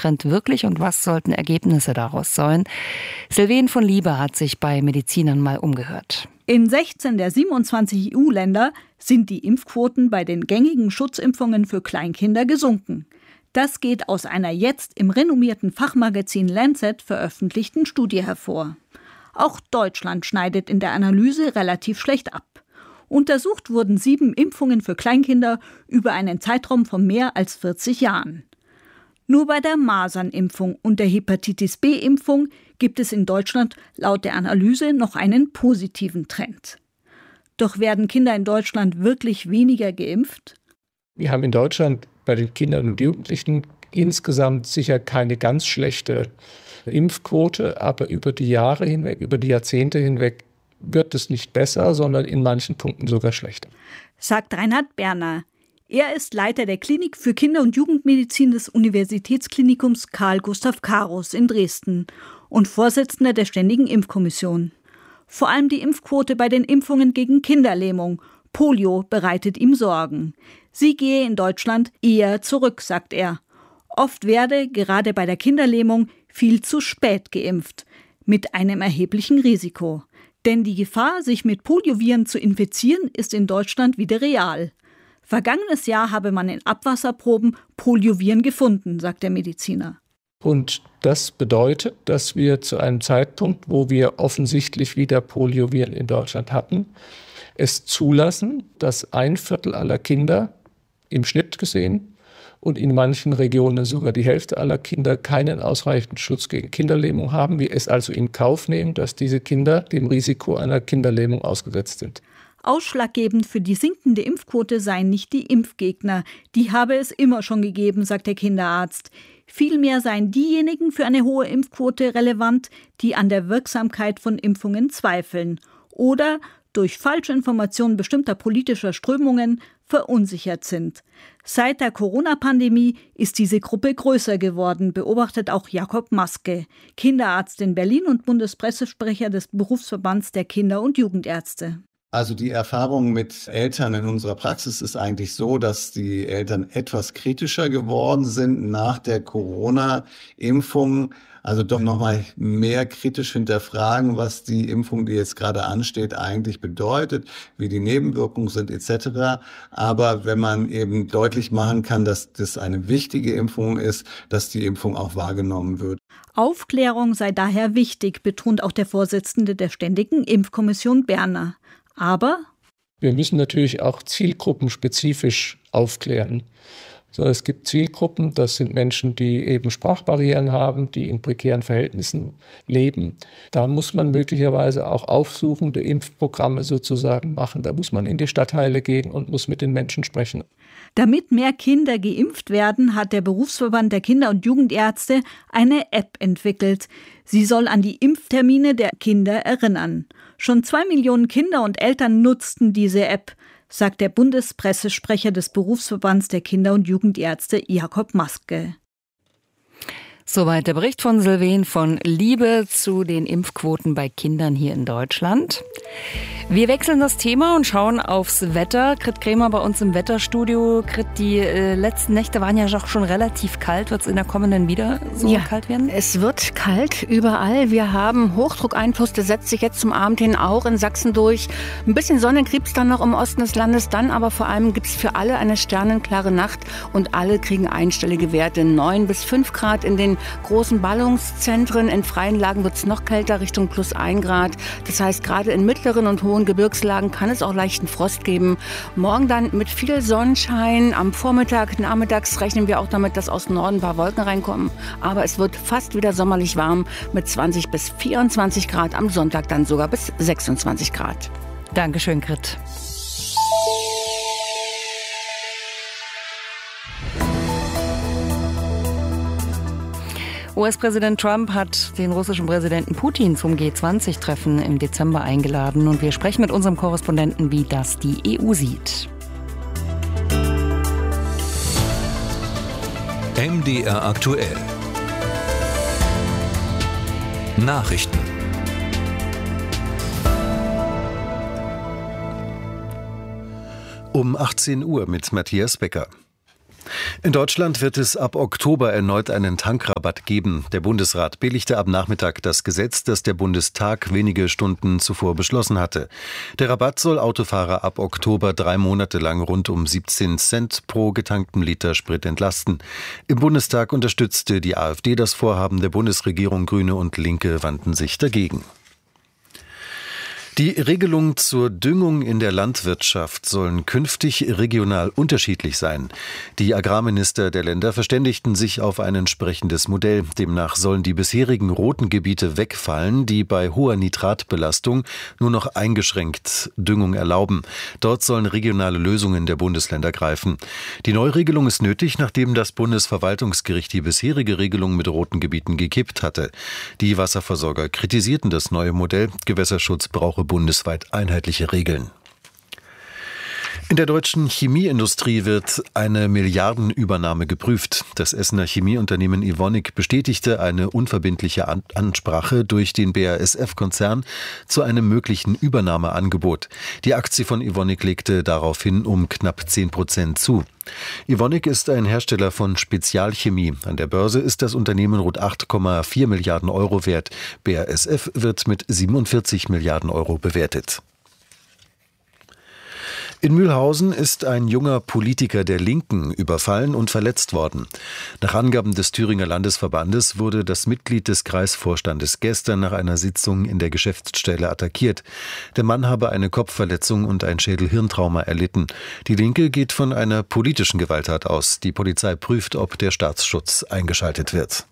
Trend wirklich und was sollten Ergebnisse daraus sein? Sylvain von Liebe hat sich bei Medizinern mal umgehört. In 16 der 27 EU-Länder sind die Impfquoten bei den gängigen Schutzimpfungen für Kleinkinder gesunken. Das geht aus einer jetzt im renommierten Fachmagazin Lancet veröffentlichten Studie hervor. Auch Deutschland schneidet in der Analyse relativ schlecht ab. Untersucht wurden 7 Impfungen für Kleinkinder über einen Zeitraum von mehr als 40 Jahren. Nur bei der Masernimpfung und der Hepatitis-B-Impfung gibt es in Deutschland laut der Analyse noch einen positiven Trend. Doch werden Kinder in Deutschland wirklich weniger geimpft? Wir haben in Deutschland bei den Kindern und Jugendlichen insgesamt sicher keine ganz schlechte Impfquote, aber über die Jahre hinweg, über die Jahrzehnte hinweg wird es nicht besser, sondern in manchen Punkten sogar schlechter. Sagt Reinhard Berner. Er ist Leiter der Klinik für Kinder- und Jugendmedizin des Universitätsklinikums Karl Gustav Karus in Dresden und Vorsitzender der Ständigen Impfkommission. Vor allem die Impfquote bei den Impfungen gegen Kinderlähmung, Polio, bereitet ihm Sorgen. Sie gehe in Deutschland eher zurück, sagt er. Oft werde, gerade bei der Kinderlähmung, viel zu spät geimpft, mit einem erheblichen Risiko. Denn die Gefahr, sich mit Polioviren zu infizieren, ist in Deutschland wieder real. Vergangenes Jahr habe man in Abwasserproben Polioviren gefunden, sagt der Mediziner. Und das bedeutet, dass wir zu einem Zeitpunkt, wo wir offensichtlich wieder Polioviren in Deutschland hatten, es zulassen, dass 1/4 aller Kinder im Schnitt gesehen und in manchen Regionen sogar die Hälfte aller Kinder keinen ausreichenden Schutz gegen Kinderlähmung haben. Wir es also in Kauf nehmen, dass diese Kinder dem Risiko einer Kinderlähmung ausgesetzt sind. Ausschlaggebend für die sinkende Impfquote seien nicht die Impfgegner. Die habe es immer schon gegeben, sagt der Kinderarzt. Vielmehr seien diejenigen für eine hohe Impfquote relevant, die an der Wirksamkeit von Impfungen zweifeln oder durch Falschinformationen bestimmter politischer Strömungen verunsichert sind. Seit der Corona-Pandemie ist diese Gruppe größer geworden, beobachtet auch Jakob Maske, Kinderarzt in Berlin und Bundespressesprecher des Berufsverbands der Kinder- und Jugendärzte. Also die Erfahrung mit Eltern in unserer Praxis ist eigentlich so, dass die Eltern etwas kritischer geworden sind nach der Corona-Impfung. Also doch nochmal mehr kritisch hinterfragen, was die Impfung, die jetzt gerade ansteht, eigentlich bedeutet, wie die Nebenwirkungen sind etc. Aber wenn man eben deutlich machen kann, dass das eine wichtige Impfung ist, dass die Impfung auch wahrgenommen wird. Aufklärung sei daher wichtig, betont auch der Vorsitzende der Ständigen Impfkommission Berner. Aber wir müssen natürlich auch zielgruppenspezifisch aufklären. So, es gibt Zielgruppen, das sind Menschen, die eben Sprachbarrieren haben, die in prekären Verhältnissen leben. Da muss man möglicherweise auch aufsuchende Impfprogramme sozusagen machen. Da muss man in die Stadtteile gehen und muss mit den Menschen sprechen. Damit mehr Kinder geimpft werden, hat der Berufsverband der Kinder- und Jugendärzte eine App entwickelt. Sie soll an die Impftermine der Kinder erinnern. Schon 2 Millionen Kinder und Eltern nutzten diese App, sagt der Bundespressesprecher des Berufsverbands der Kinder- und Jugendärzte Jakob Maske. Soweit der Bericht von Sylvain von Liebe zu den Impfquoten bei Kindern hier in Deutschland. Wir wechseln das Thema und schauen aufs Wetter. Grit Kremer bei uns im Wetterstudio. Grit, die letzten Nächte waren ja auch schon relativ kalt. Wird es in der kommenden wieder so kalt werden? Es wird kalt überall. Wir haben Hochdruckeinfluss, der setzt sich jetzt zum Abend hin auch in Sachsen durch. Ein bisschen Sonne gibt es dann noch im Osten des Landes. Dann aber vor allem gibt es für alle eine sternenklare Nacht und alle kriegen einstellige Werte. 9 bis 5 Grad in den großen Ballungszentren. In freien Lagen wird es noch kälter, Richtung +1 Grad. Das heißt, gerade in mittleren und hohen Gebirgslagen kann es auch leichten Frost geben. Morgen dann mit viel Sonnenschein. Am Vormittag, nachmittags rechnen wir auch damit, dass aus dem Norden ein paar Wolken reinkommen. Aber es wird fast wieder sommerlich warm mit 20 bis 24 Grad. Am Sonntag dann sogar bis 26 Grad. Dankeschön, Grit. US-Präsident Trump hat den russischen Präsidenten Putin zum G20-Treffen im Dezember eingeladen. Und wir sprechen mit unserem Korrespondenten, wie das die EU sieht. MDR aktuell. Nachrichten. Um 18 Uhr mit Matthias Becker. In Deutschland wird es ab Oktober erneut einen Tankrabatt geben. Der Bundesrat billigte ab Nachmittag das Gesetz, das der Bundestag wenige Stunden zuvor beschlossen hatte. Der Rabatt soll Autofahrer ab Oktober 3 Monate lang rund um 17 Cent pro getankten Liter Sprit entlasten. Im Bundestag unterstützte die AfD das Vorhaben der Bundesregierung. Grüne und Linke wandten sich dagegen. Die Regelungen zur Düngung in der Landwirtschaft sollen künftig regional unterschiedlich sein. Die Agrarminister der Länder verständigten sich auf ein entsprechendes Modell. Demnach sollen die bisherigen roten Gebiete wegfallen, die bei hoher Nitratbelastung nur noch eingeschränkt Düngung erlauben. Dort sollen regionale Lösungen der Bundesländer greifen. Die Neuregelung ist nötig, nachdem das Bundesverwaltungsgericht die bisherige Regelung mit roten Gebieten gekippt hatte. Die Wasserversorger kritisierten das neue Modell. Gewässerschutz brauche bundesweit einheitliche Regeln. In der deutschen Chemieindustrie wird eine Milliardenübernahme geprüft. Das Essener Chemieunternehmen Evonik bestätigte eine unverbindliche Ansprache durch den BASF-Konzern zu einem möglichen Übernahmeangebot. Die Aktie von Evonik legte daraufhin um knapp 10% zu. Evonik ist ein Hersteller von Spezialchemie. An der Börse ist das Unternehmen rund 8,4 Milliarden Euro wert. BASF wird mit 47 Milliarden Euro bewertet. In Mühlhausen ist ein junger Politiker der Linken überfallen und verletzt worden. Nach Angaben des Thüringer Landesverbandes wurde das Mitglied des Kreisvorstandes gestern nach einer Sitzung in der Geschäftsstelle attackiert. Der Mann habe eine Kopfverletzung und ein Schädel-Hirntrauma erlitten. Die Linke geht von einer politischen Gewalttat aus. Die Polizei prüft, ob der Staatsschutz eingeschaltet wird.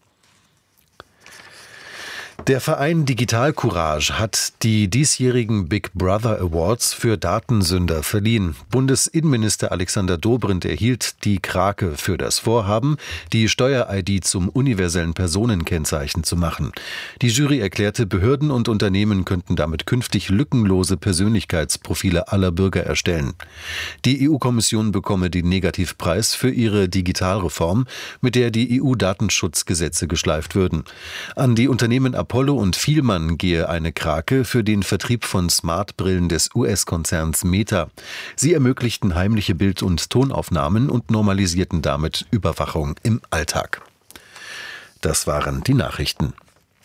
Der Verein Digital Courage hat die diesjährigen Big Brother Awards für Datensünder verliehen. Bundesinnenminister Alexander Dobrindt erhielt die Krake für das Vorhaben, die Steuer-ID zum universellen Personenkennzeichen zu machen. Die Jury erklärte, Behörden und Unternehmen könnten damit künftig lückenlose Persönlichkeitsprofile aller Bürger erstellen. Die EU-Kommission bekomme den Negativpreis für ihre Digitalreform, mit der die EU-Datenschutzgesetze geschleift würden. An die Unternehmen Apollo und Vielmann gehe eine Krake für den Vertrieb von Smartbrillen des US-Konzerns Meta. Sie ermöglichten heimliche Bild- und Tonaufnahmen und normalisierten damit Überwachung im Alltag. Das waren die Nachrichten.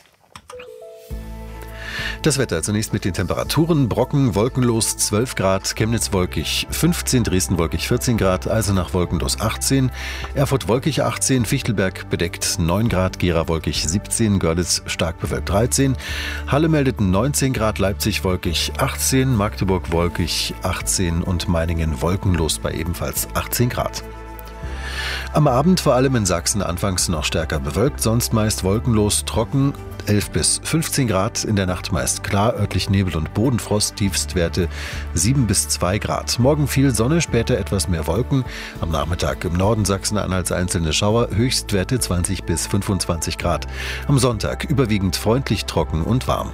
Das Wetter zunächst mit den Temperaturen. Brocken wolkenlos 12 Grad, Chemnitz wolkig 15, Dresden wolkig 14 Grad, Eisenach wolkenlos 18, Erfurt wolkig 18, Fichtelberg bedeckt 9 Grad, Gera wolkig 17, Görlitz stark bewölkt 13, Halle meldeten 19 Grad, Leipzig wolkig 18, Magdeburg wolkig 18 und Meiningen wolkenlos bei ebenfalls 18 Grad. Am Abend vor allem in Sachsen anfangs noch stärker bewölkt, sonst meist wolkenlos, trocken, 11 bis 15 Grad, in der Nacht meist klar, örtlich Nebel und Bodenfrost, Tiefstwerte 7 bis 2 Grad. Morgen viel Sonne, später etwas mehr Wolken, am Nachmittag im Norden Sachsen-Anhalts einzelne Schauer, Höchstwerte 20 bis 25 Grad. Am Sonntag überwiegend freundlich, trocken und warm.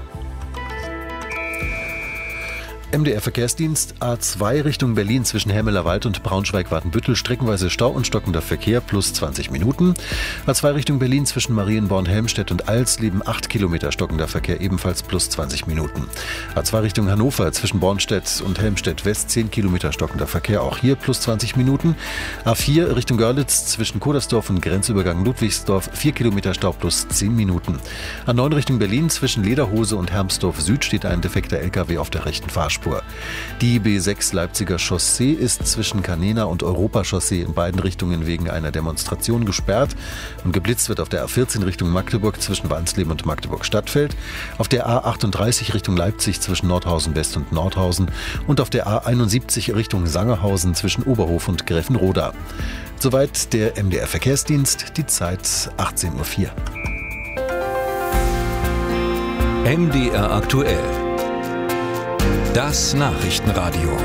MDR-Verkehrsdienst A2 Richtung Berlin zwischen Helmelerwald und Braunschweig-Watenbüttel, streckenweise Stau und stockender Verkehr plus 20 Minuten. A2 Richtung Berlin zwischen Marienborn, Helmstedt und Alsleben 8 Kilometer stockender Verkehr, ebenfalls plus 20 Minuten. A2 Richtung Hannover zwischen Bornstedt und Helmstedt West 10 Kilometer stockender Verkehr, auch hier plus 20 Minuten. A4 Richtung Görlitz zwischen Kodersdorf und Grenzübergang Ludwigsdorf 4 Kilometer Stau plus 10 Minuten. A9 Richtung Berlin zwischen Lederhose und Hermsdorf Süd steht ein defekter LKW auf der rechten Fahrspur. Die B6 Leipziger Chaussee ist zwischen Canena und Europachaussee in beiden Richtungen wegen einer Demonstration gesperrt und geblitzt wird auf der A14 Richtung Magdeburg zwischen Wansleben und Magdeburg-Stadtfeld, auf der A38 Richtung Leipzig zwischen Nordhausen West und Nordhausen und auf der A71 Richtung Sangerhausen zwischen Oberhof und Gräfenroda. Soweit der MDR-Verkehrsdienst, die Zeit 18:04 Uhr. MDR aktuell. Das Nachrichtenradio.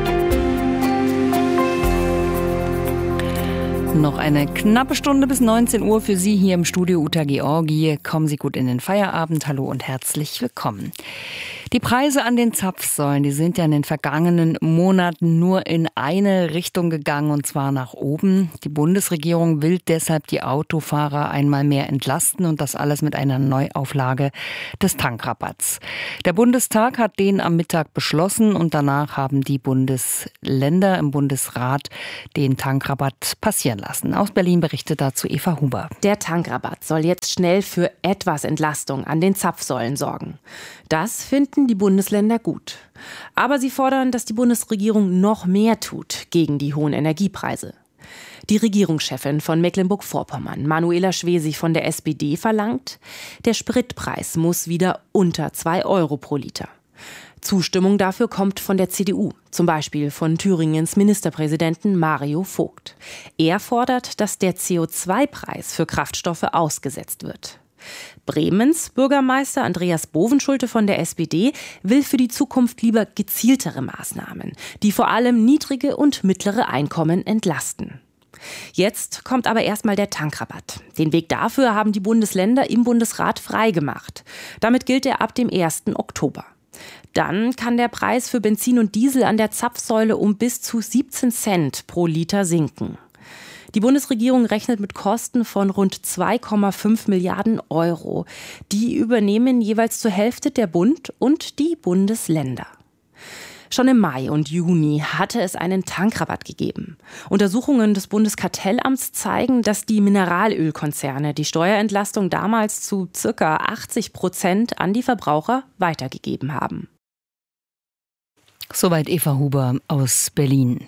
Noch eine knappe Stunde bis 19 Uhr für Sie hier im Studio Uta Georgi. Kommen Sie gut in den Feierabend. Hallo und herzlich willkommen. Die Preise an den Zapfsäulen, die sind ja in den vergangenen Monaten nur in eine Richtung gegangen, und zwar nach oben. Die Bundesregierung will deshalb die Autofahrer einmal mehr entlasten, und das alles mit einer Neuauflage des Tankrabatts. Der Bundestag hat den am Mittag beschlossen, und danach haben die Bundesländer im Bundesrat den Tankrabatt passieren lassen. Aus Berlin berichtet dazu Eva Huber. Der Tankrabatt soll jetzt schnell für etwas Entlastung an den Zapfsäulen sorgen. Das finden die Bundesländer gut. Aber sie fordern, dass die Bundesregierung noch mehr tut gegen die hohen Energiepreise. Die Regierungschefin von Mecklenburg-Vorpommern, Manuela Schwesig von der SPD, verlangt, der Spritpreis muss wieder unter 2 Euro pro Liter. Zustimmung dafür kommt von der CDU, zum Beispiel von Thüringens Ministerpräsidenten Mario Vogt. Er fordert, dass der CO2-Preis für Kraftstoffe ausgesetzt wird. Bremens Bürgermeister Andreas Bovenschulte von der SPD will für die Zukunft lieber gezieltere Maßnahmen, die vor allem niedrige und mittlere Einkommen entlasten. Jetzt kommt aber erstmal der Tankrabatt. Den Weg dafür haben die Bundesländer im Bundesrat freigemacht. Damit gilt er ab dem 1. Oktober. Dann kann der Preis für Benzin und Diesel an der Zapfsäule um bis zu 17 Cent pro Liter sinken. Die Bundesregierung rechnet mit Kosten von rund 2,5 Milliarden Euro. Die übernehmen jeweils zur Hälfte der Bund und die Bundesländer. Schon im Mai und Juni hatte es einen Tankrabatt gegeben. Untersuchungen des Bundeskartellamts zeigen, dass die Mineralölkonzerne die Steuerentlastung damals zu ca. 80% an die Verbraucher weitergegeben haben. Soweit Eva Huber aus Berlin.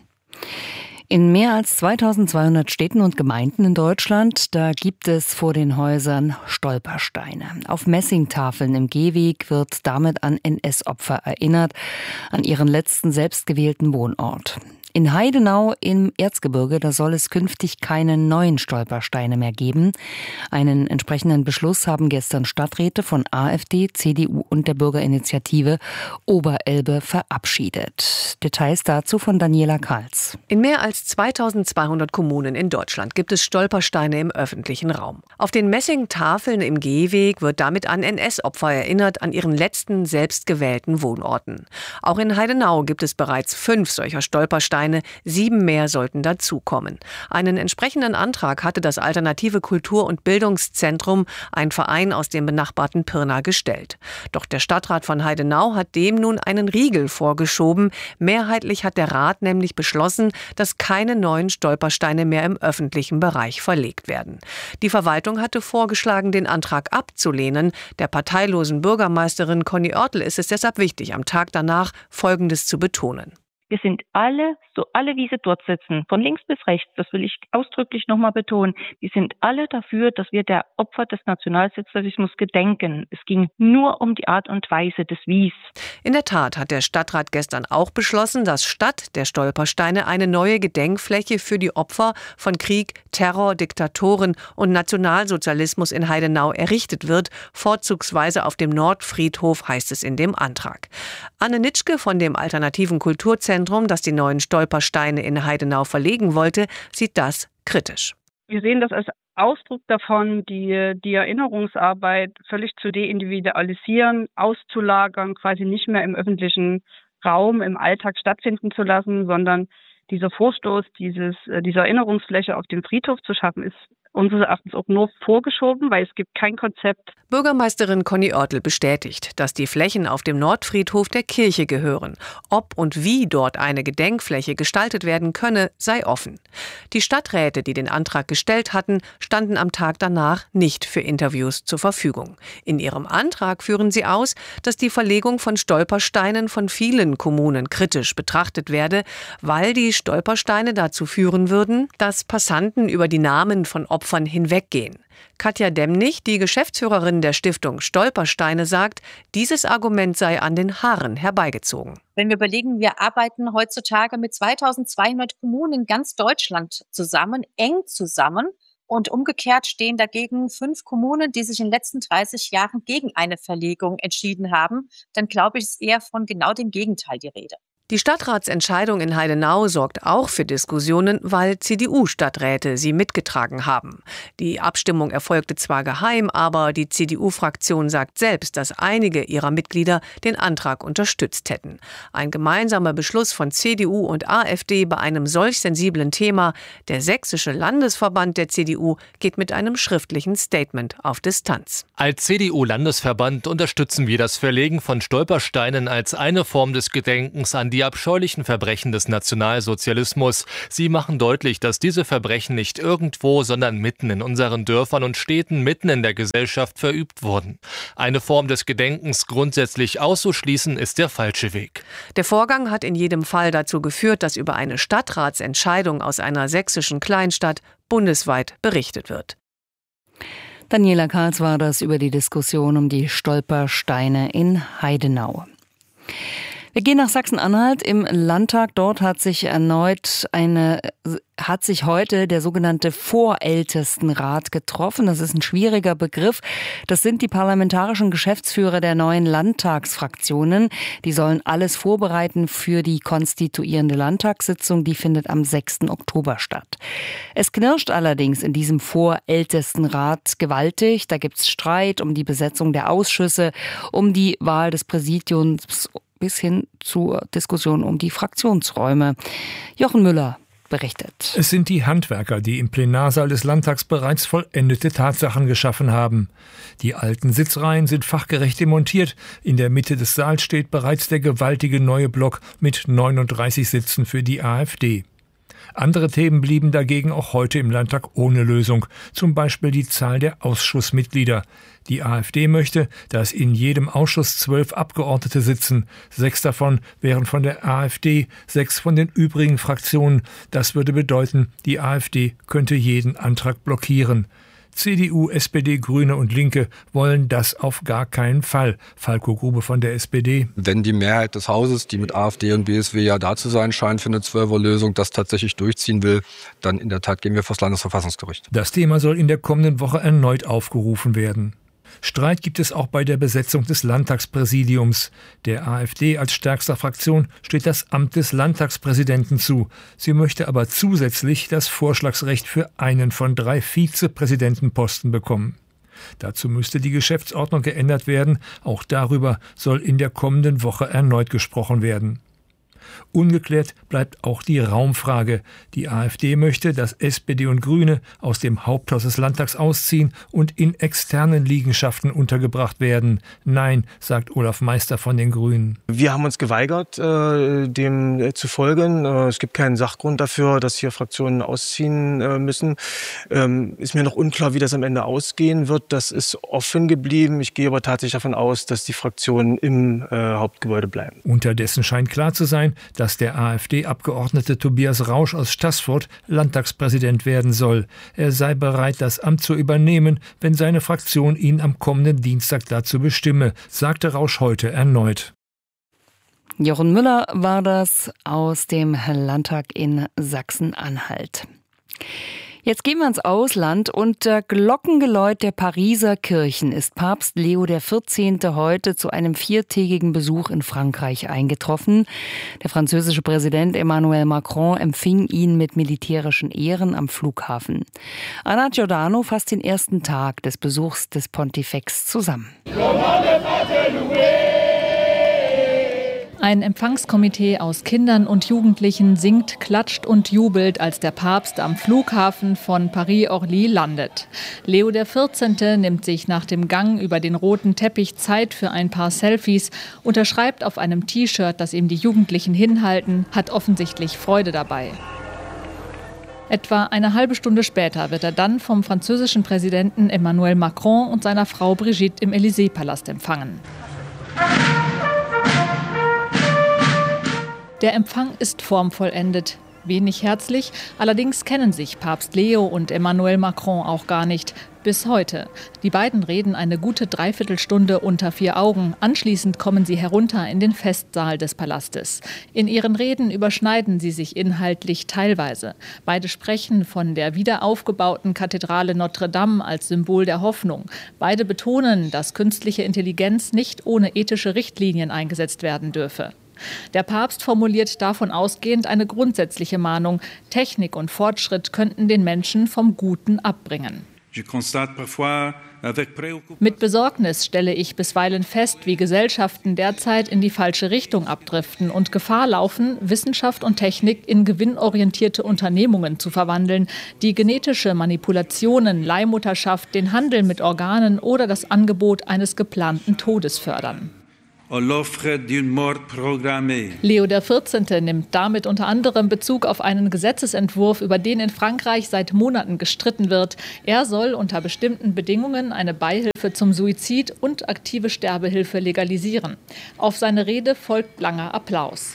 In mehr als 2200 Städten und Gemeinden in Deutschland, da gibt es vor den Häusern Stolpersteine. Auf Messingtafeln im Gehweg wird damit an NS-Opfer erinnert, an ihren letzten selbstgewählten Wohnort. In Heidenau im Erzgebirge, da soll es künftig keine neuen Stolpersteine mehr geben. Einen entsprechenden Beschluss haben gestern Stadträte von AfD, CDU und der Bürgerinitiative Oberelbe verabschiedet. Details dazu von Daniela Karls. In mehr als 2200 Kommunen in Deutschland gibt es Stolpersteine im öffentlichen Raum. Auf den Messingtafeln im Gehweg wird damit an NS-Opfer erinnert, an ihren letzten selbstgewählten Wohnorten. Auch in Heidenau gibt es bereits 5 solcher Stolpersteine. 7 mehr sollten dazukommen. Einen entsprechenden Antrag hatte das Alternative Kultur- und Bildungszentrum, ein Verein aus dem benachbarten Pirna, gestellt. Doch der Stadtrat von Heidenau hat dem nun einen Riegel vorgeschoben. Mehrheitlich hat der Rat nämlich beschlossen, dass keine neuen Stolpersteine mehr im öffentlichen Bereich verlegt werden. Die Verwaltung hatte vorgeschlagen, den Antrag abzulehnen. Der parteilosen Bürgermeisterin Conny Oertel ist es deshalb wichtig, am Tag danach Folgendes zu betonen. Wir sind alle, wie sie dort sitzen, von links bis rechts, das will ich ausdrücklich nochmal betonen, wir sind alle dafür, dass wir der Opfer des Nationalsozialismus gedenken. Es ging nur um die Art und Weise des Wies. In der Tat hat der Stadtrat gestern auch beschlossen, dass statt der Stolpersteine eine neue Gedenkfläche für die Opfer von Krieg, Terror, Diktatoren und Nationalsozialismus in Heidenau errichtet wird, vorzugsweise auf dem Nordfriedhof, heißt es in dem Antrag. Anne Nitschke von dem Alternativen Kulturzentrum, das die neuen Stolpersteine in Heidenau verlegen wollte, sieht das kritisch. Wir sehen das als Ausdruck davon, die Erinnerungsarbeit völlig zu deindividualisieren, auszulagern, quasi nicht mehr im öffentlichen Raum, im Alltag stattfinden zu lassen, sondern dieser Vorstoß, diese Erinnerungsfläche auf dem Friedhof zu schaffen, ist unseres Erachtens auch nur vorgeschoben, weil es gibt kein Konzept. Bürgermeisterin Conny Oertel bestätigt, dass die Flächen auf dem Nordfriedhof der Kirche gehören. Ob und wie dort eine Gedenkfläche gestaltet werden könne, sei offen. Die Stadträte, die den Antrag gestellt hatten, standen am Tag danach nicht für Interviews zur Verfügung. In ihrem Antrag führen sie aus, dass die Verlegung von Stolpersteinen von vielen Kommunen kritisch betrachtet werde, weil die Stolpersteine dazu führen würden, dass Passanten über die Namen von Opfern hinweggehen. Katja Demnig, die Geschäftsführerin der Stiftung Stolpersteine, sagt, dieses Argument sei an den Haaren herbeigezogen. Wenn wir überlegen, wir arbeiten heutzutage mit 2200 Kommunen in ganz Deutschland zusammen, eng zusammen. Und umgekehrt stehen dagegen 5 Kommunen, die sich in den letzten 30 Jahren gegen eine Verlegung entschieden haben. Dann glaube ich, ist eher von genau dem Gegenteil die Rede. Die Stadtratsentscheidung in Heidenau sorgt auch für Diskussionen, weil CDU-Stadträte sie mitgetragen haben. Die Abstimmung erfolgte zwar geheim, aber die CDU-Fraktion sagt selbst, dass einige ihrer Mitglieder den Antrag unterstützt hätten. Ein gemeinsamer Beschluss von CDU und AfD bei einem solch sensiblen Thema. Der Sächsische Landesverband der CDU geht mit einem schriftlichen Statement auf Distanz. Als CDU-Landesverband unterstützen wir das Verlegen von Stolpersteinen als eine Form des Gedenkens an die abscheulichen Verbrechen des Nationalsozialismus. Sie machen deutlich, dass diese Verbrechen nicht irgendwo, sondern mitten in unseren Dörfern und Städten, mitten in der Gesellschaft verübt wurden. Eine Form des Gedenkens grundsätzlich auszuschließen, ist der falsche Weg. Der Vorgang hat in jedem Fall dazu geführt, dass über eine Stadtratsentscheidung aus einer sächsischen Kleinstadt bundesweit berichtet wird. Daniela Karls war das über die Diskussion um die Stolpersteine in Heidenau. Wir gehen nach Sachsen-Anhalt. Im Landtag dort hat sich heute der sogenannte Vorältestenrat getroffen. Das ist ein schwieriger Begriff. Das sind die parlamentarischen Geschäftsführer der neuen Landtagsfraktionen. Die sollen alles vorbereiten für die konstituierende Landtagssitzung. Die findet am 6. Oktober statt. Es knirscht allerdings in diesem Vorältestenrat gewaltig. Da gibt's Streit um die Besetzung der Ausschüsse, um die Wahl des Präsidiums bis hin zur Diskussion um die Fraktionsräume. Jochen Müller berichtet. Es sind die Handwerker, die im Plenarsaal des Landtags bereits vollendete Tatsachen geschaffen haben. Die alten Sitzreihen sind fachgerecht demontiert. In der Mitte des Saals steht bereits der gewaltige neue Block mit 39 Sitzen für die AfD. Andere Themen blieben dagegen auch heute im Landtag ohne Lösung, zum Beispiel die Zahl der Ausschussmitglieder. Die AfD möchte, dass in jedem Ausschuss 12 Abgeordnete sitzen. 6 davon wären von der AfD, 6 von den übrigen Fraktionen. Das würde bedeuten, die AfD könnte jeden Antrag blockieren. CDU, SPD, Grüne und Linke wollen das auf gar keinen Fall. Falko Grube von der SPD. Wenn die Mehrheit des Hauses, die mit AfD und BSW ja da zu sein scheint für eine 12er-Lösung, das tatsächlich durchziehen will, dann in der Tat gehen wir vor das Landesverfassungsgericht. Das Thema soll in der kommenden Woche erneut aufgerufen werden. Streit gibt es auch bei der Besetzung des Landtagspräsidiums. Der AfD als stärkster Fraktion steht das Amt des Landtagspräsidenten zu. Sie möchte aber zusätzlich das Vorschlagsrecht für einen von 3 Vizepräsidentenposten bekommen. Dazu müsste die Geschäftsordnung geändert werden. Auch darüber soll in der kommenden Woche erneut gesprochen werden. Ungeklärt bleibt auch die Raumfrage. Die AfD möchte, dass SPD und Grüne aus dem Haupthaus des Landtags ausziehen und in externen Liegenschaften untergebracht werden. Nein, sagt Olaf Meister von den Grünen. Wir haben uns geweigert, dem zu folgen. Es gibt keinen Sachgrund dafür, dass hier Fraktionen ausziehen müssen. Ist mir noch unklar, wie das am Ende ausgehen wird. Das ist offen geblieben. Ich gehe aber tatsächlich davon aus, dass die Fraktionen im Hauptgebäude bleiben. Unterdessen scheint klar zu sein, dass der AfD-Abgeordnete Tobias Rausch aus Staßfurt Landtagspräsident werden soll. Er sei bereit, das Amt zu übernehmen, wenn seine Fraktion ihn am kommenden Dienstag dazu bestimme, sagte Rausch heute erneut. Jochen Müller war das aus dem Landtag in Sachsen-Anhalt. Jetzt gehen wir ins Ausland. Unter Glockengeläut der Pariser Kirchen ist Papst Leo XIV. Heute zu einem 4-tägigen Besuch in Frankreich eingetroffen. Der französische Präsident Emmanuel Macron empfing ihn mit militärischen Ehren am Flughafen. Anna Giordano fasst den ersten Tag des Besuchs des Pontifex zusammen. Ein Empfangskomitee aus Kindern und Jugendlichen singt, klatscht und jubelt, als der Papst am Flughafen von Paris-Orly landet. Leo XIV. Nimmt sich nach dem Gang über den roten Teppich Zeit für ein paar Selfies, unterschreibt auf einem T-Shirt, das ihm die Jugendlichen hinhalten, hat offensichtlich Freude dabei. Etwa eine halbe Stunde später wird er dann vom französischen Präsidenten Emmanuel Macron und seiner Frau Brigitte im Élysée-Palast empfangen. Der Empfang ist formvollendet. Wenig herzlich, allerdings kennen sich Papst Leo und Emmanuel Macron auch gar nicht. Bis heute. Die beiden reden eine gute Dreiviertelstunde unter 4 Augen. Anschließend kommen sie herunter in den Festsaal des Palastes. In ihren Reden überschneiden sie sich inhaltlich teilweise. Beide sprechen von der wiederaufgebauten Kathedrale Notre Dame als Symbol der Hoffnung. Beide betonen, dass künstliche Intelligenz nicht ohne ethische Richtlinien eingesetzt werden dürfe. Der Papst formuliert davon ausgehend eine grundsätzliche Mahnung: Technik und Fortschritt könnten den Menschen vom Guten abbringen. Mit Besorgnis stelle ich bisweilen fest, wie Gesellschaften derzeit in die falsche Richtung abdriften und Gefahr laufen, Wissenschaft und Technik in gewinnorientierte Unternehmungen zu verwandeln, die genetische Manipulationen, Leihmutterschaft, den Handel mit Organen oder das Angebot eines geplanten Todes fördern. Leo XIV. Nimmt damit unter anderem Bezug auf einen Gesetzesentwurf, über den in Frankreich seit Monaten gestritten wird. Er soll unter bestimmten Bedingungen eine Beihilfe zum Suizid und aktive Sterbehilfe legalisieren. Auf seine Rede folgt langer Applaus.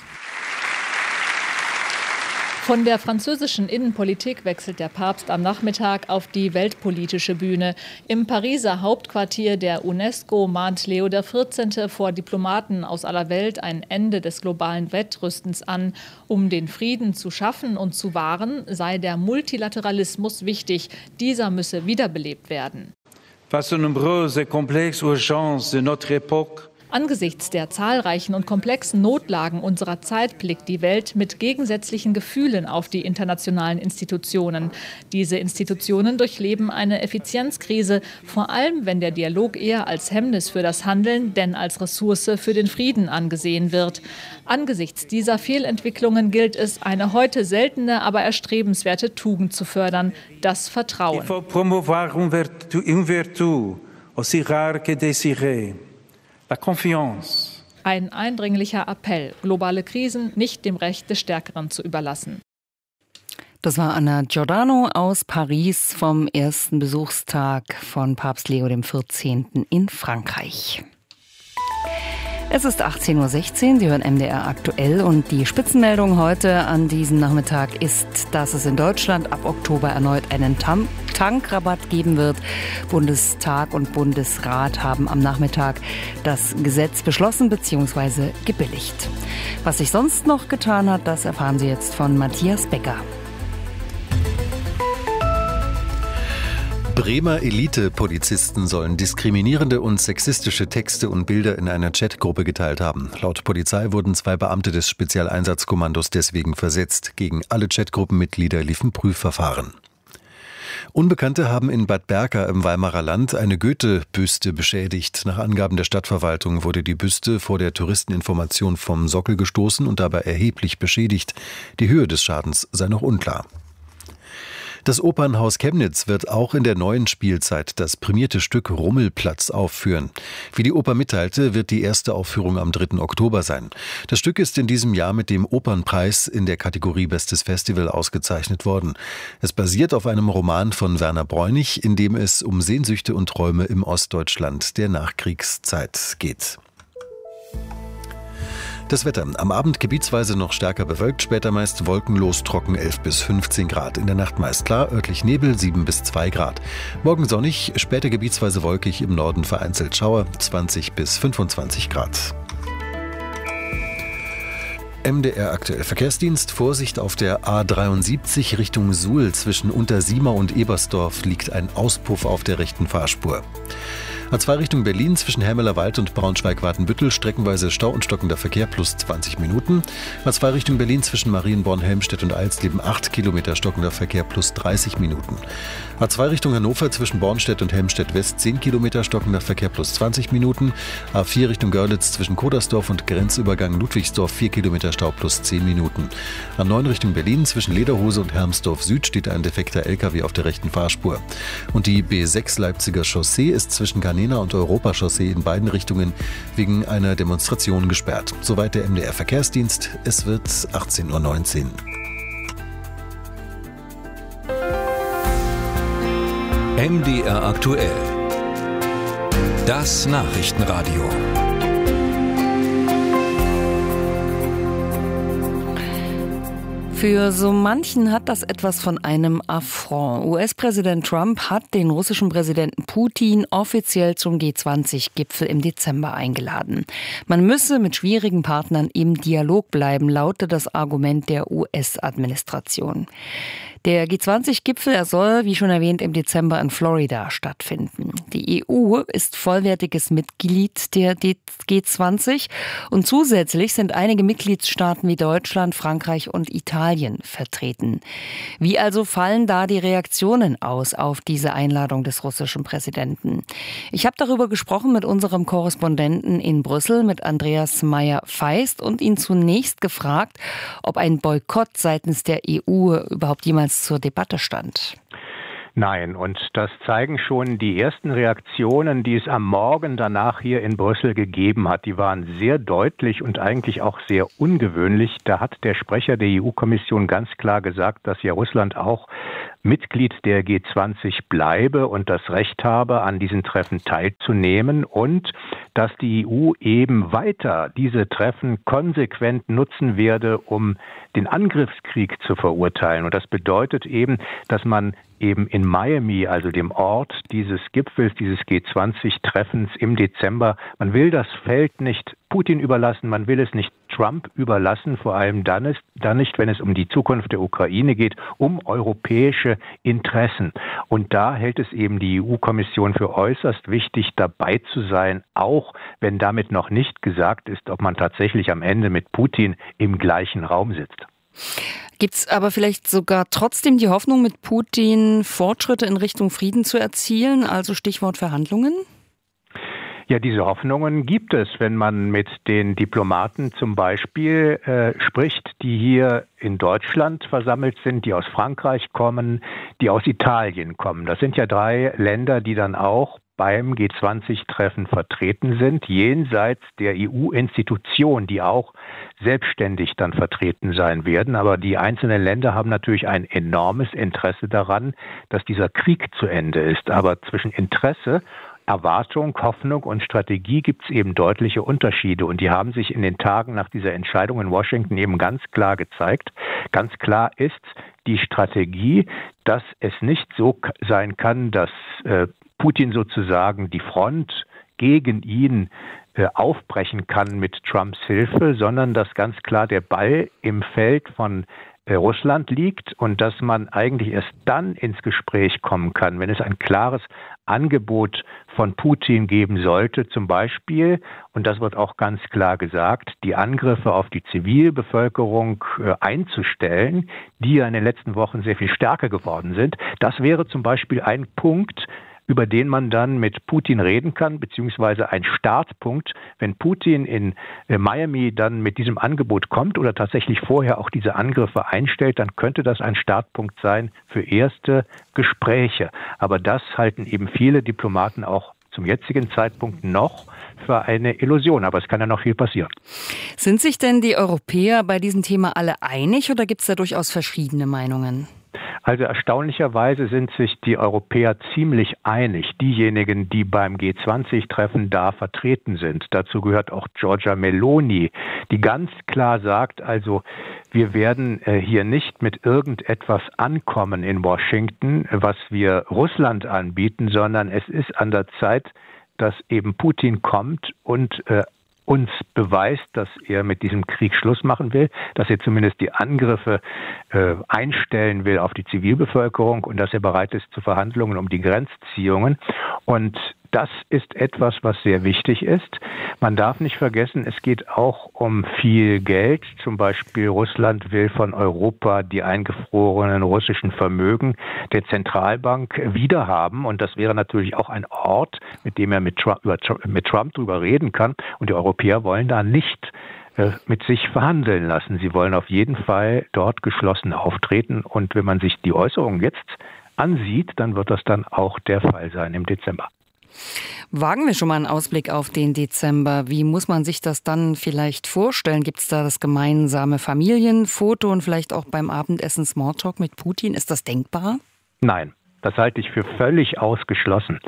Von der französischen Innenpolitik wechselt der Papst am Nachmittag auf die weltpolitische Bühne. Im Pariser Hauptquartier der UNESCO mahnt Leo XIV. Vor Diplomaten aus aller Welt ein Ende des globalen Wettrüstens an. Um den Frieden zu schaffen und zu wahren, sei der Multilateralismus wichtig. Dieser müsse wiederbelebt werden. Face aux nombreuses et complexes urgences de notre époque, Angesichts der zahlreichen und komplexen Notlagen unserer Zeit blickt die Welt mit gegensätzlichen Gefühlen auf die internationalen Institutionen. Diese Institutionen durchleben eine Effizienzkrise, vor allem wenn der Dialog eher als Hemmnis für das Handeln denn als Ressource für den Frieden angesehen wird. Angesichts dieser Fehlentwicklungen gilt es, eine heute seltene, aber erstrebenswerte Tugend zu fördern: das Vertrauen. Il faut promouvoir une vertu aussi rare que désirée. La confiance. Ein eindringlicher Appell, globale Krisen nicht dem Recht des Stärkeren zu überlassen. Das war Anna Giordano aus Paris vom ersten Besuchstag von Papst Leo XIV. In Frankreich. Es ist 18:16 Uhr, Sie hören MDR aktuell und die Spitzenmeldung heute an diesem Nachmittag ist, dass es in Deutschland ab Oktober erneut einen Tankrabatt geben wird. Bundestag und Bundesrat haben am Nachmittag das Gesetz beschlossen bzw. gebilligt. Was sich sonst noch getan hat, das erfahren Sie jetzt von Matthias Becker. Bremer Elite-Polizisten sollen diskriminierende und sexistische Texte und Bilder in einer Chatgruppe geteilt haben. Laut Polizei wurden 2 Beamte des Spezialeinsatzkommandos deswegen versetzt. Gegen alle Chatgruppenmitglieder liefen Prüfverfahren. Unbekannte haben in Bad Berka im Weimarer Land eine Goethe-Büste beschädigt. Nach Angaben der Stadtverwaltung wurde die Büste vor der Touristeninformation vom Sockel gestoßen und dabei erheblich beschädigt. Die Höhe des Schadens sei noch unklar. Das Opernhaus Chemnitz wird auch in der neuen Spielzeit das prämierte Stück Rummelplatz aufführen. Wie die Oper mitteilte, wird die erste Aufführung am 3. Oktober sein. Das Stück ist in diesem Jahr mit dem Opernpreis in der Kategorie Bestes Festival ausgezeichnet worden. Es basiert auf einem Roman von Werner Bräunig, in dem es um Sehnsüchte und Träume im Ostdeutschland der Nachkriegszeit geht. Das Wetter. Am Abend gebietsweise noch stärker bewölkt, später meist wolkenlos trocken 11 bis 15 Grad. In der Nacht meist klar, örtlich Nebel 7 bis 2 Grad. Morgen sonnig, später gebietsweise wolkig, im Norden vereinzelt Schauer 20 bis 25 Grad. MDR aktuell Verkehrsdienst. Vorsicht auf der A73 Richtung Suhl. Zwischen Untersiemar und Ebersdorf liegt ein Auspuff auf der rechten Fahrspur. A2 Richtung Berlin zwischen Hermelerwald und Braunschweig-Watenbüttel streckenweise Stau und stockender Verkehr plus 20 Minuten. A2 Richtung Berlin zwischen Marienborn, Helmstedt und Alsleben 8 Kilometer stockender Verkehr plus 30 Minuten. A2 Richtung Hannover zwischen Bornstedt und Helmstedt West 10 Kilometer stockender Verkehr plus 20 Minuten. A4 Richtung Görlitz zwischen Kodersdorf und Grenzübergang Ludwigsdorf 4 Kilometer Stau plus 10 Minuten. A9 Richtung Berlin zwischen Lederhose und Hermsdorf Süd steht ein defekter LKW auf der rechten Fahrspur. Und die B6 Leipziger Chaussee ist zwischen Canena und Europachaussee in beiden Richtungen wegen einer Demonstration gesperrt. Soweit der MDR Verkehrsdienst. Es wird 18:19 Uhr. MDR aktuell. Das Nachrichtenradio. Für so manchen hat das etwas von einem Affront. US-Präsident Trump hat den russischen Präsidenten Putin offiziell zum G20-Gipfel im Dezember eingeladen. Man müsse mit schwierigen Partnern im Dialog bleiben, lautete das Argument der US-Administration. Der G20-Gipfel, er soll, wie schon erwähnt, im Dezember in Florida stattfinden. Die EU ist vollwertiges Mitglied der G20 und zusätzlich sind einige Mitgliedstaaten wie Deutschland, Frankreich und Italien vertreten. Wie also fallen da die Reaktionen aus auf diese Einladung des russischen Präsidenten? Ich habe darüber gesprochen mit unserem Korrespondenten in Brüssel, mit Andreas Meyer-Feist, und ihn zunächst gefragt, ob ein Boykott seitens der EU überhaupt jemals zur Debatte stand. Nein, und das zeigen schon die ersten Reaktionen, die es am Morgen danach hier in Brüssel gegeben hat. Die waren sehr deutlich und eigentlich auch sehr ungewöhnlich. Da hat der Sprecher der EU-Kommission ganz klar gesagt, dass ja Russland auch Mitglied der G20 bleibe und das Recht habe, an diesen Treffen teilzunehmen und dass die EU eben weiter diese Treffen konsequent nutzen werde, um den Angriffskrieg zu verurteilen. Und das bedeutet eben, dass man eben in Miami, also dem Ort dieses Gipfels, dieses G20-Treffens im Dezember, man will das Feld nicht Putin überlassen, man will es nicht Trump überlassen, vor allem dann nicht, wenn es um die Zukunft der Ukraine geht, um europäische Interessen. Und da hält es eben die EU-Kommission für äußerst wichtig, dabei zu sein, auch wenn damit noch nicht gesagt ist, ob man tatsächlich am Ende mit Putin im gleichen Raum sitzt. Gibt es aber vielleicht sogar trotzdem die Hoffnung, mit Putin Fortschritte in Richtung Frieden zu erzielen, also Stichwort Verhandlungen? Ja, diese Hoffnungen gibt es, wenn man mit den Diplomaten zum Beispiel spricht, die hier in Deutschland versammelt sind, die aus Frankreich kommen, die aus Italien kommen. Das sind ja 3 Länder, die dann auch beim G20-Treffen vertreten sind, jenseits der EU-Institution, die auch selbstständig dann vertreten sein werden. Aber die einzelnen Länder haben natürlich ein enormes Interesse daran, dass dieser Krieg zu Ende ist. Aber zwischen Interesse, Erwartung, Hoffnung und Strategie gibt es eben deutliche Unterschiede. Und die haben sich in den Tagen nach dieser Entscheidung in Washington eben ganz klar gezeigt. Ganz klar ist die Strategie, dass es nicht so sein kann, dass Putin sozusagen die Front gegen ihn aufbrechen kann mit Trumps Hilfe, sondern dass ganz klar der Ball im Feld von Russland liegt und dass man eigentlich erst dann ins Gespräch kommen kann, wenn es ein klares Angebot von Putin geben sollte, zum Beispiel, und das wird auch ganz klar gesagt, die Angriffe auf die Zivilbevölkerung einzustellen, die ja in den letzten Wochen sehr viel stärker geworden sind. Das wäre zum Beispiel ein Punkt, über den man dann mit Putin reden kann, beziehungsweise ein Startpunkt, wenn Putin in Miami dann mit diesem Angebot kommt oder tatsächlich vorher auch diese Angriffe einstellt, dann könnte das ein Startpunkt sein für erste Gespräche. Aber das halten eben viele Diplomaten auch zum jetzigen Zeitpunkt noch für eine Illusion. Aber es kann ja noch viel passieren. Sind sich denn die Europäer bei diesem Thema alle einig oder gibt es da durchaus verschiedene Meinungen? Also erstaunlicherweise sind sich die Europäer ziemlich einig, diejenigen, die beim G20-Treffen da vertreten sind. Dazu gehört auch Giorgia Meloni, die ganz klar sagt, also wir werden hier nicht mit irgendetwas ankommen in Washington, was wir Russland anbieten, sondern es ist an der Zeit, dass eben Putin kommt und uns beweist, dass er mit diesem Krieg Schluss machen will, dass er zumindest die Angriffe einstellen will auf die Zivilbevölkerung und dass er bereit ist zu Verhandlungen um die Grenzziehungen. Und das ist etwas, was sehr wichtig ist. Man darf nicht vergessen, es geht auch um viel Geld. Zum Beispiel Russland will von Europa die eingefrorenen russischen Vermögen der Zentralbank wiederhaben. Und das wäre natürlich auch ein Ort, mit dem er mit Trump drüber reden kann. Und die Europäer wollen da nicht mit sich verhandeln lassen. Sie wollen auf jeden Fall dort geschlossen auftreten. Und wenn man sich die Äußerungen jetzt ansieht, dann wird das dann auch der Fall sein im Dezember. Wagen wir schon mal einen Ausblick auf den Dezember. Wie muss man sich das dann vielleicht vorstellen? Gibt es da das gemeinsame Familienfoto und vielleicht auch beim Abendessen Smalltalk mit Putin? Ist das denkbar? Nein, das halte ich für völlig ausgeschlossen.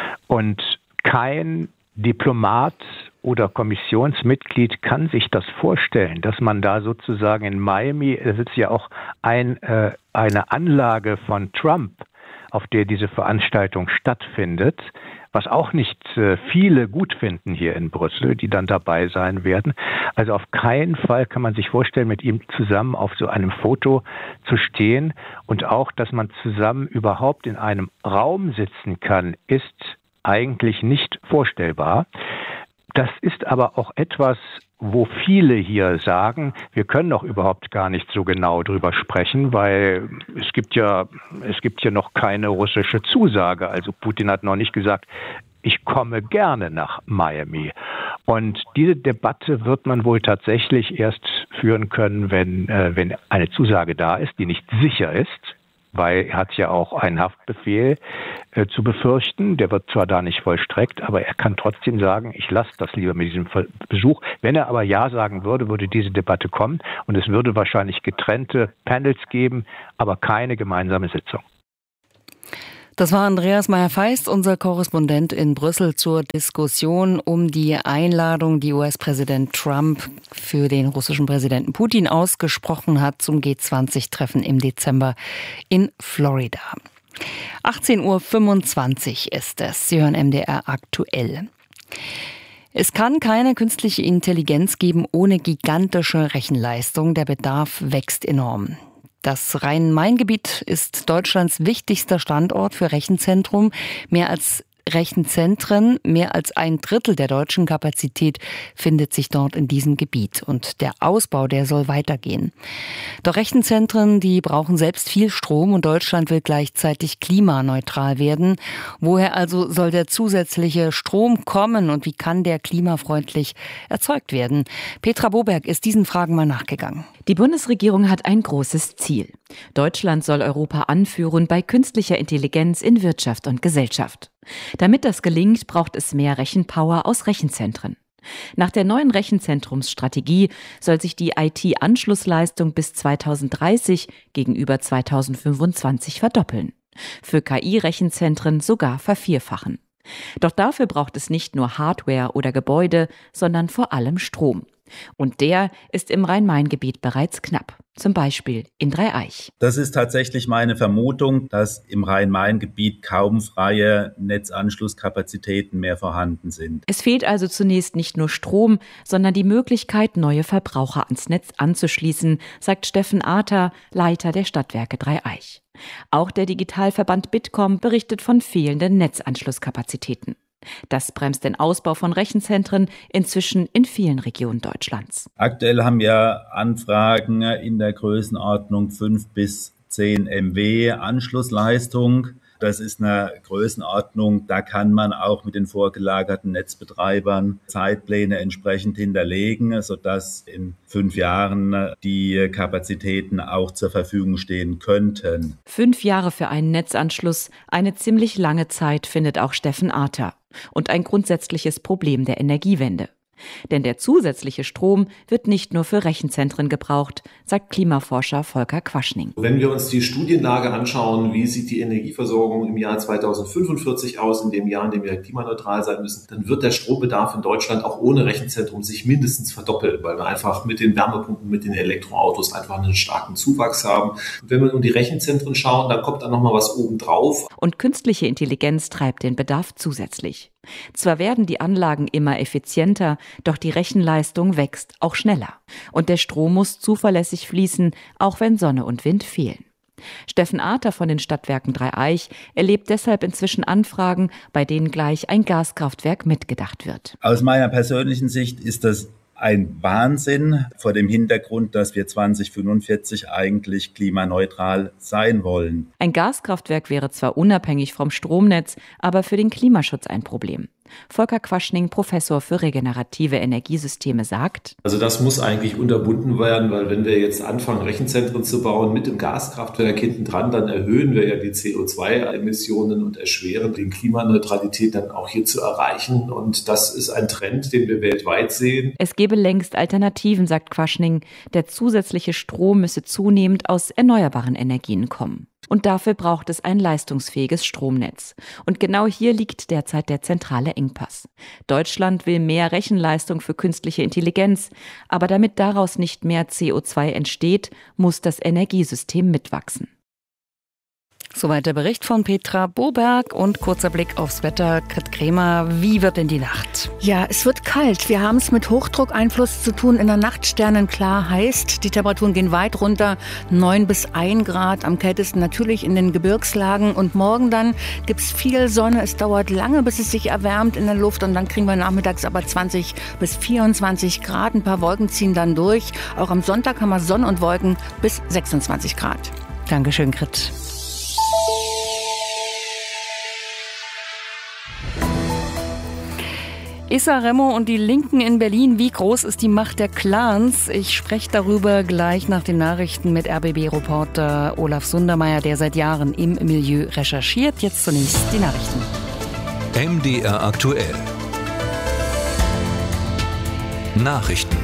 Und kein Diplomat oder Kommissionsmitglied kann sich das vorstellen, dass man da sozusagen in Miami, da sitzt ja auch eine Anlage von Trump, auf der diese Veranstaltung stattfindet. was auch nicht viele gut finden hier in Brüssel, die dann dabei sein werden. Also auf keinen Fall kann man sich vorstellen, mit ihm zusammen auf so einem Foto zu stehen. Und auch, dass man zusammen überhaupt in einem Raum sitzen kann, ist eigentlich nicht vorstellbar. Das ist aber auch etwas, wo viele hier sagen, wir können doch überhaupt gar nicht so genau drüber sprechen, weil es gibt ja noch keine russische Zusage. Also Putin hat noch nicht gesagt, ich komme gerne nach Miami. Und diese Debatte wird man wohl tatsächlich erst führen können, wenn eine Zusage da ist, die nicht sicher ist. Weil er hat ja auch einen Haftbefehl zu befürchten. Der wird zwar da nicht vollstreckt, aber er kann trotzdem sagen, ich lasse das lieber mit diesem Besuch. Wenn er aber Ja sagen würde, würde diese Debatte kommen und es würde wahrscheinlich getrennte Panels geben, aber keine gemeinsame Sitzung. Das war Andreas Meyer-Feist, unser Korrespondent in Brüssel, zur Diskussion um die Einladung, die US-Präsident Trump für den russischen Präsidenten Putin ausgesprochen hat zum G20-Treffen im Dezember in Florida. 18:25 Uhr ist es. Sie hören MDR aktuell. Es kann keine künstliche Intelligenz geben ohne gigantische Rechenleistung. Der Bedarf wächst enorm. Das Rhein-Main-Gebiet ist Deutschlands wichtigster Standort für Rechenzentren. Mehr als ein Drittel der deutschen Kapazität findet sich dort in diesem Gebiet. Und der Ausbau, der soll weitergehen. Doch Rechenzentren, die brauchen selbst viel Strom und Deutschland will gleichzeitig klimaneutral werden. Woher also soll der zusätzliche Strom kommen und wie kann der klimafreundlich erzeugt werden? Petra Boberg ist diesen Fragen mal nachgegangen. Die Bundesregierung hat ein großes Ziel. Deutschland soll Europa anführen bei künstlicher Intelligenz in Wirtschaft und Gesellschaft. Damit das gelingt, braucht es mehr Rechenpower aus Rechenzentren. Nach der neuen Rechenzentrumsstrategie soll sich die IT-Anschlussleistung bis 2030 gegenüber 2025 verdoppeln. Für KI-Rechenzentren sogar vervierfachen. Doch dafür braucht es nicht nur Hardware oder Gebäude, sondern vor allem Strom. Und der ist im Rhein-Main-Gebiet bereits knapp. Zum Beispiel in Dreieich. Das ist tatsächlich meine Vermutung, dass im Rhein-Main-Gebiet kaum freie Netzanschlusskapazitäten mehr vorhanden sind. Es fehlt also zunächst nicht nur Strom, sondern die Möglichkeit, neue Verbraucher ans Netz anzuschließen, sagt Steffen Ater, Leiter der Stadtwerke Dreieich. Auch der Digitalverband Bitkom berichtet von fehlenden Netzanschlusskapazitäten. Das bremst den Ausbau von Rechenzentren inzwischen in vielen Regionen Deutschlands. Aktuell haben wir Anfragen in der Größenordnung 5 bis 10 MW Anschlussleistung. Das ist eine Größenordnung, da kann man auch mit den vorgelagerten Netzbetreibern Zeitpläne entsprechend hinterlegen, sodass in 5 Jahren die Kapazitäten auch zur Verfügung stehen könnten. 5 Jahre für einen Netzanschluss, eine ziemlich lange Zeit, findet auch Steffen Ater. Und ein grundsätzliches Problem der Energiewende. Denn der zusätzliche Strom wird nicht nur für Rechenzentren gebraucht, sagt Klimaforscher Volker Quaschning. Wenn wir uns die Studienlage anschauen, wie sieht die Energieversorgung im Jahr 2045 aus, in dem Jahr, in dem wir klimaneutral sein müssen, dann wird der Strombedarf in Deutschland auch ohne Rechenzentrum sich mindestens verdoppeln, weil wir einfach mit den Wärmepumpen, mit den Elektroautos einfach einen starken Zuwachs haben. Und wenn wir um die Rechenzentren schauen, dann kommt da nochmal was obendrauf. Und künstliche Intelligenz treibt den Bedarf zusätzlich. Zwar werden die Anlagen immer effizienter, doch die Rechenleistung wächst auch schneller. Und der Strom muss zuverlässig fließen, auch wenn Sonne und Wind fehlen. Steffen Ater von den Stadtwerken Dreieich erlebt deshalb inzwischen Anfragen, bei denen gleich ein Gaskraftwerk mitgedacht wird. Aus meiner persönlichen Sicht ist das ein Wahnsinn vor dem Hintergrund, dass wir 2045 eigentlich klimaneutral sein wollen. Ein Gaskraftwerk wäre zwar unabhängig vom Stromnetz, aber für den Klimaschutz ein Problem. Volker Quaschning, Professor für regenerative Energiesysteme, sagt: Also das muss eigentlich unterbunden werden, weil wenn wir jetzt anfangen, Rechenzentren zu bauen mit dem Gaskraftwerk hinten dran, dann erhöhen wir ja die CO2-Emissionen und erschweren die Klimaneutralität dann auch hier zu erreichen. Und das ist ein Trend, den wir weltweit sehen. Es gäbe längst Alternativen, sagt Quaschning. Der zusätzliche Strom müsse zunehmend aus erneuerbaren Energien kommen. Und dafür braucht es ein leistungsfähiges Stromnetz. Und genau hier liegt derzeit der zentrale Engpass. Deutschland will mehr Rechenleistung für künstliche Intelligenz, aber damit daraus nicht mehr CO2 entsteht, muss das Energiesystem mitwachsen. Soweit der Bericht von Petra Boberg und kurzer Blick aufs Wetter. Grit Kremer, wie wird denn die Nacht? Ja, es wird kalt. Wir haben es mit Hochdruckeinfluss zu tun. In der Nacht sternenklar heißt, die Temperaturen gehen weit runter, 9 bis 1 Grad. Am kältesten natürlich in den Gebirgslagen. Und morgen dann gibt es viel Sonne. Es dauert lange, bis es sich erwärmt in der Luft. Und dann kriegen wir nachmittags aber 20 bis 24 Grad. Ein paar Wolken ziehen dann durch. Auch am Sonntag haben wir Sonne und Wolken bis 26 Grad. Dankeschön, Grit. Issa Remo und die Linken in Berlin. Wie groß ist die Macht der Clans? Ich spreche darüber gleich nach den Nachrichten mit RBB-Reporter Olaf Sundermeier, der seit Jahren im Milieu recherchiert. Jetzt zunächst die Nachrichten. MDR aktuell. Nachrichten.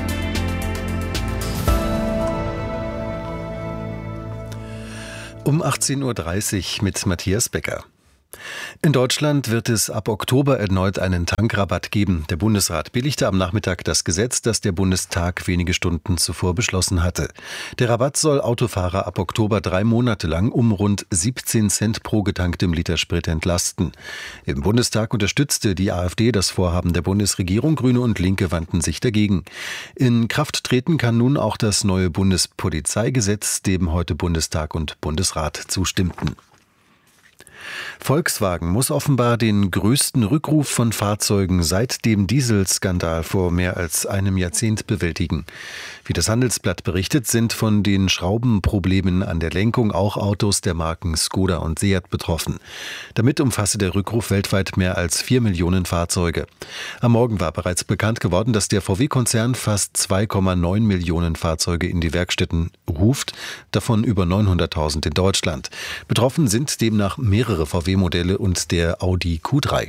Um 18.30 Uhr mit Matthias Becker. In Deutschland wird es ab Oktober erneut einen Tankrabatt geben. Der Bundesrat billigte am Nachmittag das Gesetz, das der Bundestag wenige Stunden zuvor beschlossen hatte. Der Rabatt soll Autofahrer ab Oktober 3 Monate lang um rund 17 Cent pro getanktem Liter Sprit entlasten. Im Bundestag unterstützte die AfD das Vorhaben der Bundesregierung. Grüne und Linke wandten sich dagegen. In Kraft treten kann nun auch das neue Bundespolizeigesetz, dem heute Bundestag und Bundesrat zustimmten. Volkswagen muss offenbar den größten Rückruf von Fahrzeugen seit dem Dieselskandal vor mehr als einem Jahrzehnt bewältigen. Wie das Handelsblatt berichtet, sind von den Schraubenproblemen an der Lenkung auch Autos der Marken Skoda und Seat betroffen. Damit umfasse der Rückruf weltweit mehr als 4 Millionen Fahrzeuge. Am Morgen war bereits bekannt geworden, dass der VW-Konzern fast 2,9 Millionen Fahrzeuge in die Werkstätten ruft, davon über 900.000 in Deutschland. Betroffen sind demnach mehrere VW-Modelle und der Audi Q3.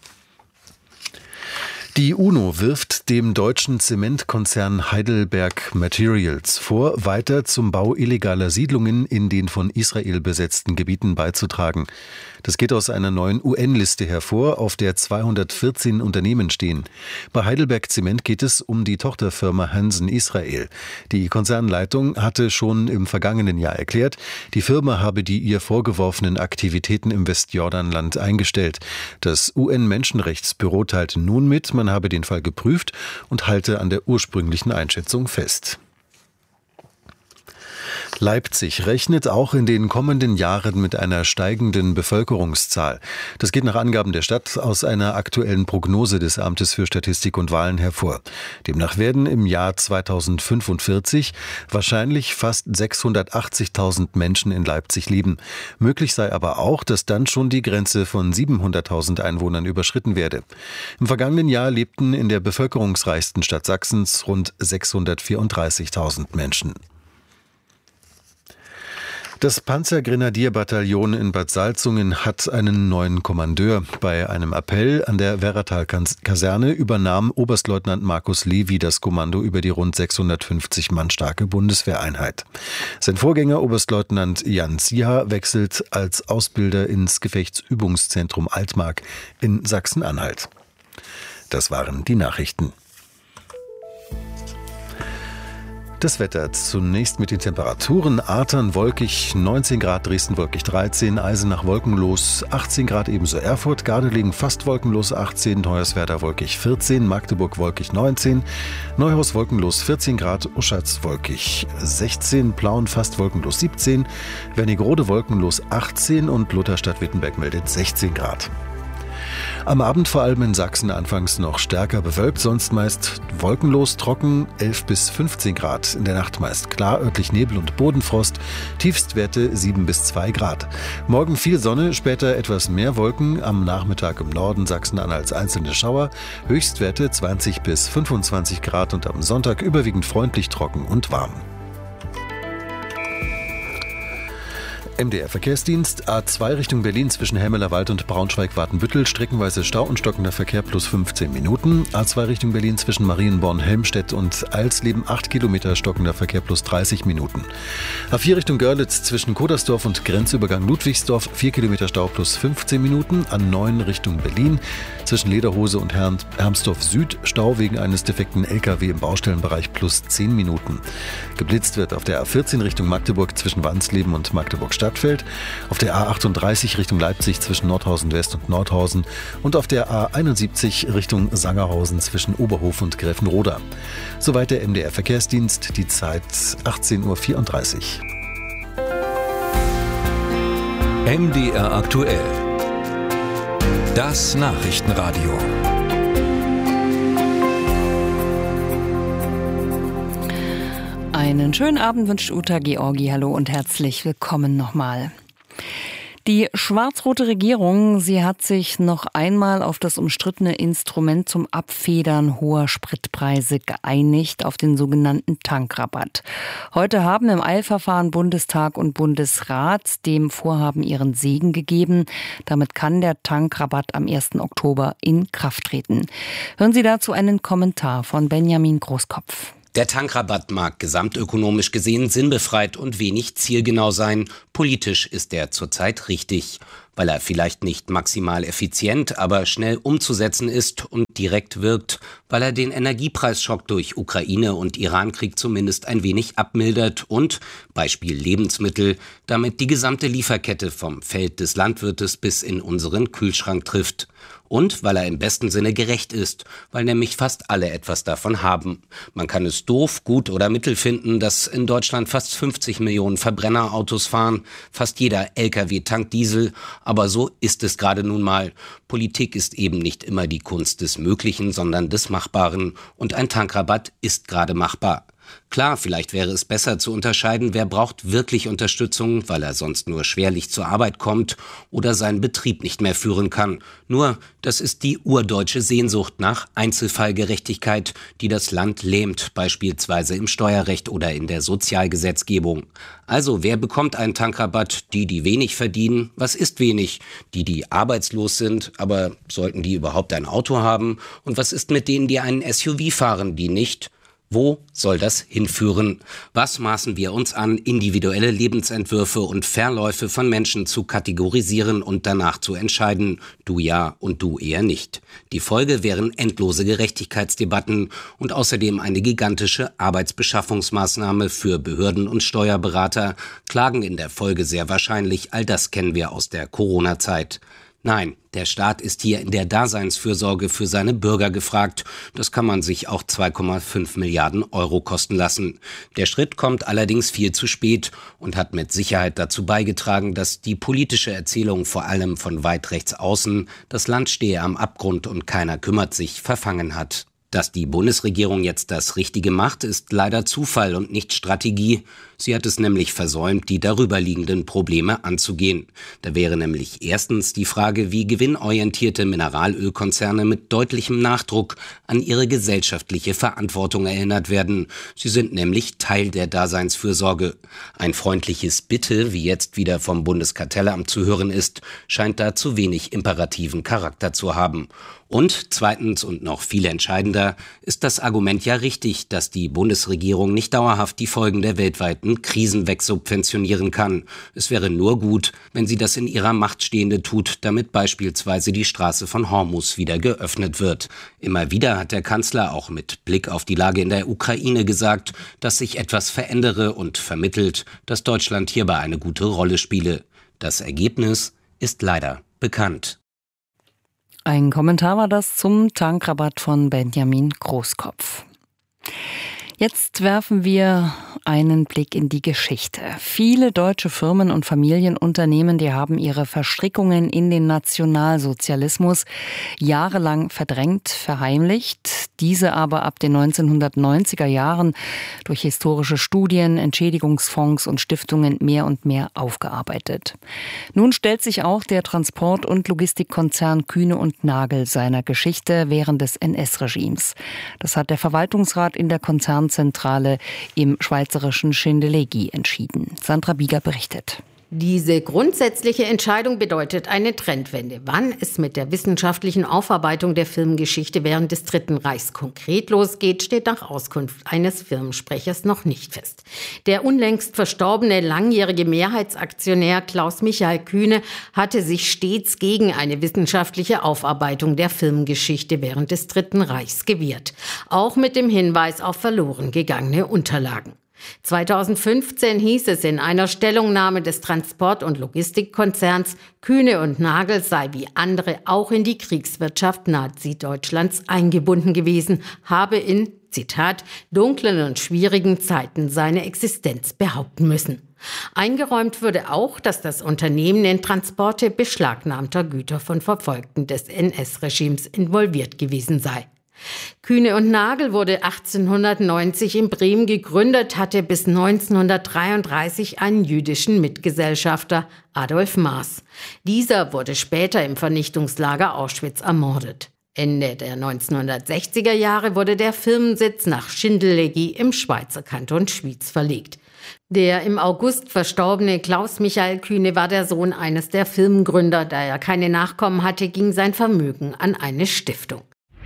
Die UNO wirft dem deutschen Zementkonzern Heidelberg Materials vor, weiter zum Bau illegaler Siedlungen in den von Israel besetzten Gebieten beizutragen. Das geht aus einer neuen UN-Liste hervor, auf der 214 Unternehmen stehen. Bei Heidelberg Zement geht es um die Tochterfirma Hansen Israel. Die Konzernleitung hatte schon im vergangenen Jahr erklärt, die Firma habe die ihr vorgeworfenen Aktivitäten im Westjordanland eingestellt. Das UN-Menschenrechtsbüro teilte nun mit, man habe den Fall geprüft und halte an der ursprünglichen Einschätzung fest. Leipzig rechnet auch in den kommenden Jahren mit einer steigenden Bevölkerungszahl. Das geht nach Angaben der Stadt aus einer aktuellen Prognose des Amtes für Statistik und Wahlen hervor. Demnach werden im Jahr 2045 wahrscheinlich fast 680.000 Menschen in Leipzig leben. Möglich sei aber auch, dass dann schon die Grenze von 700.000 Einwohnern überschritten werde. Im vergangenen Jahr lebten in der bevölkerungsreichsten Stadt Sachsens rund 634.000 Menschen. Das Panzergrenadierbataillon in Bad Salzungen hat einen neuen Kommandeur. Bei einem Appell an der Werratal-Kaserne übernahm Oberstleutnant Markus Levy das Kommando über die rund 650 Mann starke Bundeswehreinheit. Sein Vorgänger Oberstleutnant Jan Zieha wechselt als Ausbilder ins Gefechtsübungszentrum Altmark in Sachsen-Anhalt. Das waren die Nachrichten. Das Wetter zunächst mit den Temperaturen. Artern wolkig 19 Grad, Dresden wolkig 13, Eisenach wolkenlos 18 Grad, ebenso Erfurt, Gardelegen fast wolkenlos 18, Hoyerswerda wolkig 14, Magdeburg wolkig 19, Neuhaus wolkenlos 14 Grad, Uschatz wolkig 16, Plauen fast wolkenlos 17, Wernigerode wolkenlos 18 und Lutherstadt-Wittenberg meldet 16 Grad. Am Abend vor allem in Sachsen anfangs noch stärker bewölkt, sonst meist wolkenlos, trocken 11 bis 15 Grad. In der Nacht meist klar, örtlich Nebel und Bodenfrost, Tiefstwerte 7 bis 2 Grad. Morgen viel Sonne, später etwas mehr Wolken, am Nachmittag im Norden Sachsen-Anhalts einzelne Schauer, Höchstwerte 20 bis 25 Grad und am Sonntag überwiegend freundlich, trocken und warm. MDR-Verkehrsdienst, A2 Richtung Berlin zwischen Hemmelerwald und Braunschweig-Watenbüttel, streckenweise Stau und stockender Verkehr plus 15 Minuten. A2 Richtung Berlin zwischen Marienborn-Helmstedt und Eilsleben 8 Kilometer, stockender Verkehr plus 30 Minuten. A4 Richtung Görlitz zwischen Kodersdorf und Grenzübergang Ludwigsdorf 4 Kilometer Stau plus 15 Minuten. A9 Richtung Berlin zwischen Lederhose und Hermsdorf Süd, Stau wegen eines defekten LKW im Baustellenbereich plus 10 Minuten. Geblitzt wird auf der A14 Richtung Magdeburg zwischen Wansleben und Magdeburg-Stadt Stadtfeld, auf der A38 Richtung Leipzig zwischen Nordhausen West und Nordhausen und auf der A71 Richtung Sangerhausen zwischen Oberhof und Gräfenroda. Soweit der MDR Verkehrsdienst, die Zeit 18:34 Uhr. MDR aktuell. Das Nachrichtenradio. Einen schönen Abend wünscht Uta Georgi. Hallo und herzlich willkommen nochmal. Die schwarz-rote Regierung, sie hat sich noch einmal auf das umstrittene Instrument zum Abfedern hoher Spritpreise geeinigt, auf den sogenannten Tankrabatt. Heute haben im Eilverfahren Bundestag und Bundesrat dem Vorhaben ihren Segen gegeben. Damit kann der Tankrabatt am 1. Oktober in Kraft treten. Hören Sie dazu einen Kommentar von Benjamin Großkopf. Der Tankrabatt mag gesamtökonomisch gesehen sinnbefreit und wenig zielgenau sein. Politisch ist er zurzeit richtig, weil er vielleicht nicht maximal effizient, aber schnell umzusetzen ist und direkt wirkt, weil er den Energiepreisschock durch Ukraine- und Irankrieg zumindest ein wenig abmildert und, Beispiel Lebensmittel, damit die gesamte Lieferkette vom Feld des Landwirtes bis in unseren Kühlschrank trifft. Und weil er im besten Sinne gerecht ist, weil nämlich fast alle etwas davon haben. Man kann es doof, gut oder mittel finden, dass in Deutschland fast 50 Millionen Verbrennerautos fahren, fast jeder LKW tankt Diesel, aber so ist es gerade nun mal. Politik ist eben nicht immer die Kunst des Möglichen, sondern des Machbaren und ein Tankrabatt ist gerade machbar. Klar, vielleicht wäre es besser zu unterscheiden, wer braucht wirklich Unterstützung, weil er sonst nur schwerlich zur Arbeit kommt oder seinen Betrieb nicht mehr führen kann. Nur, das ist die urdeutsche Sehnsucht nach Einzelfallgerechtigkeit, die das Land lähmt, beispielsweise im Steuerrecht oder in der Sozialgesetzgebung. Also, wer bekommt einen Tankrabatt? Die wenig verdienen? Was ist wenig? Die arbeitslos sind, aber sollten die überhaupt ein Auto haben? Und was ist mit denen, die einen SUV fahren, die nicht? Wo soll das hinführen? Was maßen wir uns an, individuelle Lebensentwürfe und Verläufe von Menschen zu kategorisieren und danach zu entscheiden, du ja und du eher nicht? Die Folge wären endlose Gerechtigkeitsdebatten und außerdem eine gigantische Arbeitsbeschaffungsmaßnahme für Behörden und Steuerberater, klagen in der Folge sehr wahrscheinlich, all das kennen wir aus der Corona-Zeit. Nein, der Staat ist hier in der Daseinsfürsorge für seine Bürger gefragt. Das kann man sich auch 2,5 Milliarden Euro kosten lassen. Der Schritt kommt allerdings viel zu spät und hat mit Sicherheit dazu beigetragen, dass die politische Erzählung vor allem von weit rechts außen, das Land stehe am Abgrund und keiner kümmert sich, verfangen hat. Dass die Bundesregierung jetzt das Richtige macht, ist leider Zufall und nicht Strategie. Sie hat es nämlich versäumt, die darüberliegenden Probleme anzugehen. Da wäre nämlich erstens die Frage, wie gewinnorientierte Mineralölkonzerne mit deutlichem Nachdruck an ihre gesellschaftliche Verantwortung erinnert werden. Sie sind nämlich Teil der Daseinsfürsorge. Ein freundliches Bitte, wie jetzt wieder vom Bundeskartellamt zu hören ist, scheint da zu wenig imperativen Charakter zu haben. Und zweitens und noch viel entscheidender ist das Argument ja richtig, dass die Bundesregierung nicht dauerhaft die Folgen der weltweiten Krisen wegsubventionieren kann. Es wäre nur gut, wenn sie das in ihrer Macht Stehende tut, damit beispielsweise die Straße von Hormuz wieder geöffnet wird. Immer wieder hat der Kanzler auch mit Blick auf die Lage in der Ukraine gesagt, dass sich etwas verändere und vermittelt, dass Deutschland hierbei eine gute Rolle spiele. Das Ergebnis ist leider bekannt. Ein Kommentar war das zum Tankrabatt von Benjamin Großkopf. Jetzt werfen wir einen Blick in die Geschichte. Viele deutsche Firmen und Familienunternehmen, die haben ihre Verstrickungen in den Nationalsozialismus jahrelang verdrängt, verheimlicht. Diese aber ab den 1990er Jahren durch historische Studien, Entschädigungsfonds und Stiftungen mehr und mehr aufgearbeitet. Nun stellt sich auch der Transport- und Logistikkonzern Kühne und Nagel seiner Geschichte während des NS-Regimes. Das hat der Verwaltungsrat in der Konzernzentrale im schweizerischen Schindellegi entschieden. Sandra Bieger berichtet. Diese grundsätzliche Entscheidung bedeutet eine Trendwende. Wann es mit der wissenschaftlichen Aufarbeitung der Firmengeschichte während des Dritten Reichs konkret losgeht, steht nach Auskunft eines Firmensprechers noch nicht fest. Der unlängst verstorbene langjährige Mehrheitsaktionär Klaus-Michael Kühne hatte sich stets gegen eine wissenschaftliche Aufarbeitung der Firmengeschichte während des Dritten Reichs gewehrt. Auch mit dem Hinweis auf verloren gegangene Unterlagen. 2015 hieß es in einer Stellungnahme des Transport- und Logistikkonzerns, Kühne und Nagel sei wie andere auch in die Kriegswirtschaft Nazi-Deutschlands eingebunden gewesen, habe in, Zitat, dunklen und schwierigen Zeiten seine Existenz behaupten müssen. Eingeräumt wurde auch, dass das Unternehmen in Transporte beschlagnahmter Güter von Verfolgten des NS-Regimes involviert gewesen sei. Kühne und Nagel wurde 1890 in Bremen gegründet, hatte bis 1933 einen jüdischen Mitgesellschafter, Adolf Maas. Dieser wurde später im Vernichtungslager Auschwitz ermordet. Ende der 1960er Jahre wurde der Firmensitz nach Schindellegi im Schweizer Kanton Schwyz verlegt. Der im August verstorbene Klaus Michael Kühne war der Sohn eines der Firmengründer. Da er keine Nachkommen hatte, ging sein Vermögen an eine Stiftung.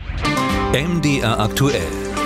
MDR aktuell.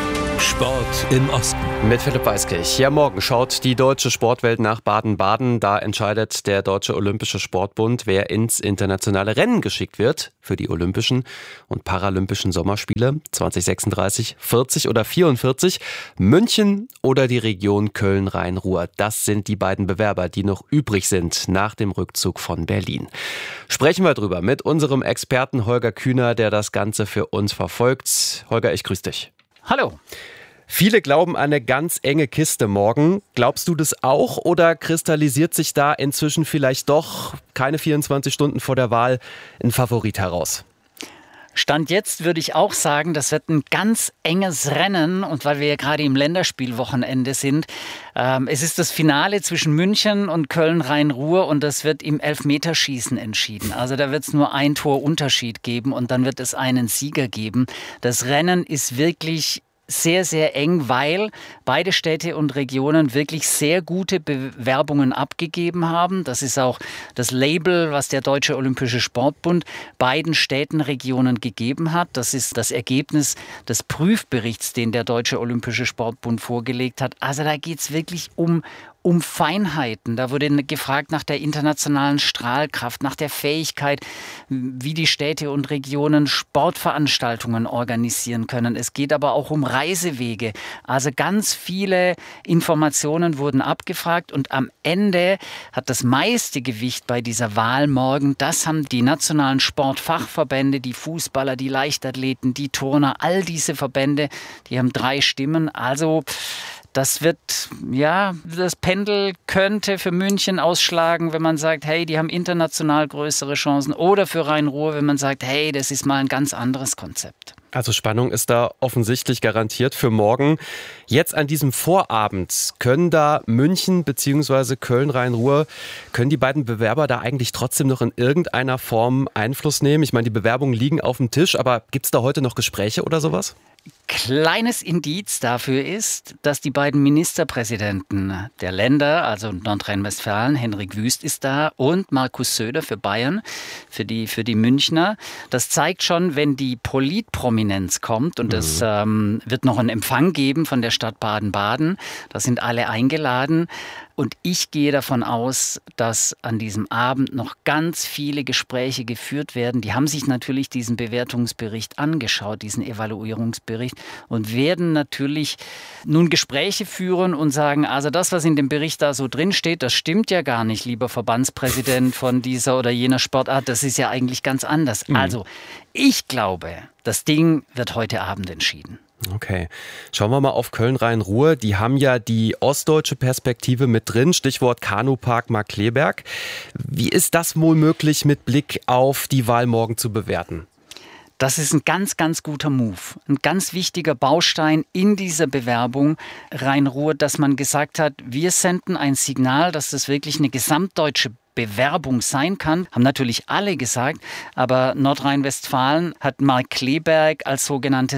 Sport im Osten. Mit Philipp Weiskirch. Ja, morgen schaut die deutsche Sportwelt nach Baden-Baden. Da entscheidet der Deutsche Olympische Sportbund, wer ins internationale Rennen geschickt wird für die Olympischen und Paralympischen Sommerspiele 2036, 40 oder 44. München oder die Region Köln-Rhein-Ruhr. Das sind die beiden Bewerber, die noch übrig sind nach dem Rückzug von Berlin. Sprechen wir drüber mit unserem Experten Holger Kühner, der das Ganze für uns verfolgt. Holger, ich grüße dich. Hallo. Viele glauben an eine ganz enge Kiste morgen. Glaubst du das auch oder kristallisiert sich da inzwischen vielleicht doch keine 24 Stunden vor der Wahl ein Favorit heraus? Stand jetzt würde ich auch sagen, das wird ein ganz enges Rennen. Und weil wir ja gerade im Länderspielwochenende sind, es ist das Finale zwischen München und Köln-Rhein-Ruhr und das wird im Elfmeterschießen entschieden. Also da wird es nur ein Torunterschied geben und dann wird es einen Sieger geben. Das Rennen ist wirklich sehr, sehr eng, weil beide Städte und Regionen wirklich sehr gute Bewerbungen abgegeben haben. Das ist auch das Label, was der Deutsche Olympische Sportbund beiden Städten, Regionen gegeben hat. Das ist das Ergebnis des Prüfberichts, den der Deutsche Olympische Sportbund vorgelegt hat. Also da geht es wirklich um Feinheiten. Da wurde gefragt nach der internationalen Strahlkraft, nach der Fähigkeit, wie die Städte und Regionen Sportveranstaltungen organisieren können. Es geht aber auch um Reisewege. Also ganz viele Informationen wurden abgefragt und am Ende hat das meiste Gewicht bei dieser Wahl morgen, das haben die nationalen Sportfachverbände, die Fußballer, die Leichtathleten, die Turner, all diese Verbände, die haben 3 Stimmen. Also das wird, ja, das Pendel könnte für München ausschlagen, wenn man sagt, hey, die haben international größere Chancen. Oder für Rhein-Ruhr, wenn man sagt, hey, das ist mal ein ganz anderes Konzept. Also Spannung ist da offensichtlich garantiert für morgen. Jetzt an diesem Vorabend können da München bzw. Köln-Rhein-Ruhr, können die beiden Bewerber da eigentlich trotzdem noch in irgendeiner Form Einfluss nehmen? Ich meine, die Bewerbungen liegen auf dem Tisch, aber gibt es da heute noch Gespräche oder sowas? Kleines Indiz dafür ist, dass die beiden Ministerpräsidenten der Länder, also Nordrhein-Westfalen, Henrik Wüst ist da und Markus Söder für Bayern, für die Münchner. Das zeigt schon, wenn die Politprominenz kommt und es wird noch einen Empfang geben von der Stadt Baden-Baden, da sind alle eingeladen. Und ich gehe davon aus, dass an diesem Abend noch ganz viele Gespräche geführt werden. Die haben sich natürlich diesen Bewertungsbericht angeschaut, diesen Evaluierungsbericht und werden natürlich nun Gespräche führen und sagen, also das, was in dem Bericht da so drin steht, das stimmt ja gar nicht, lieber Verbandspräsident von dieser oder jener Sportart, das ist ja eigentlich ganz anders. Also ich glaube, das Ding wird heute Abend entschieden. Okay, schauen wir mal auf Köln-Rhein-Ruhr. Die haben ja die ostdeutsche Perspektive mit drin, Stichwort Kanupark Markkleeberg. Wie ist das wohl möglich mit Blick auf die Wahl morgen zu bewerten? Das ist ein ganz, ganz guter Move. Ein ganz wichtiger Baustein in dieser Bewerbung Rhein-Ruhr, dass man gesagt hat, wir senden ein Signal, dass das wirklich eine gesamtdeutsche Bewerbung sein kann, haben natürlich alle gesagt, aber Nordrhein-Westfalen hat Markkleeberg als sogenannte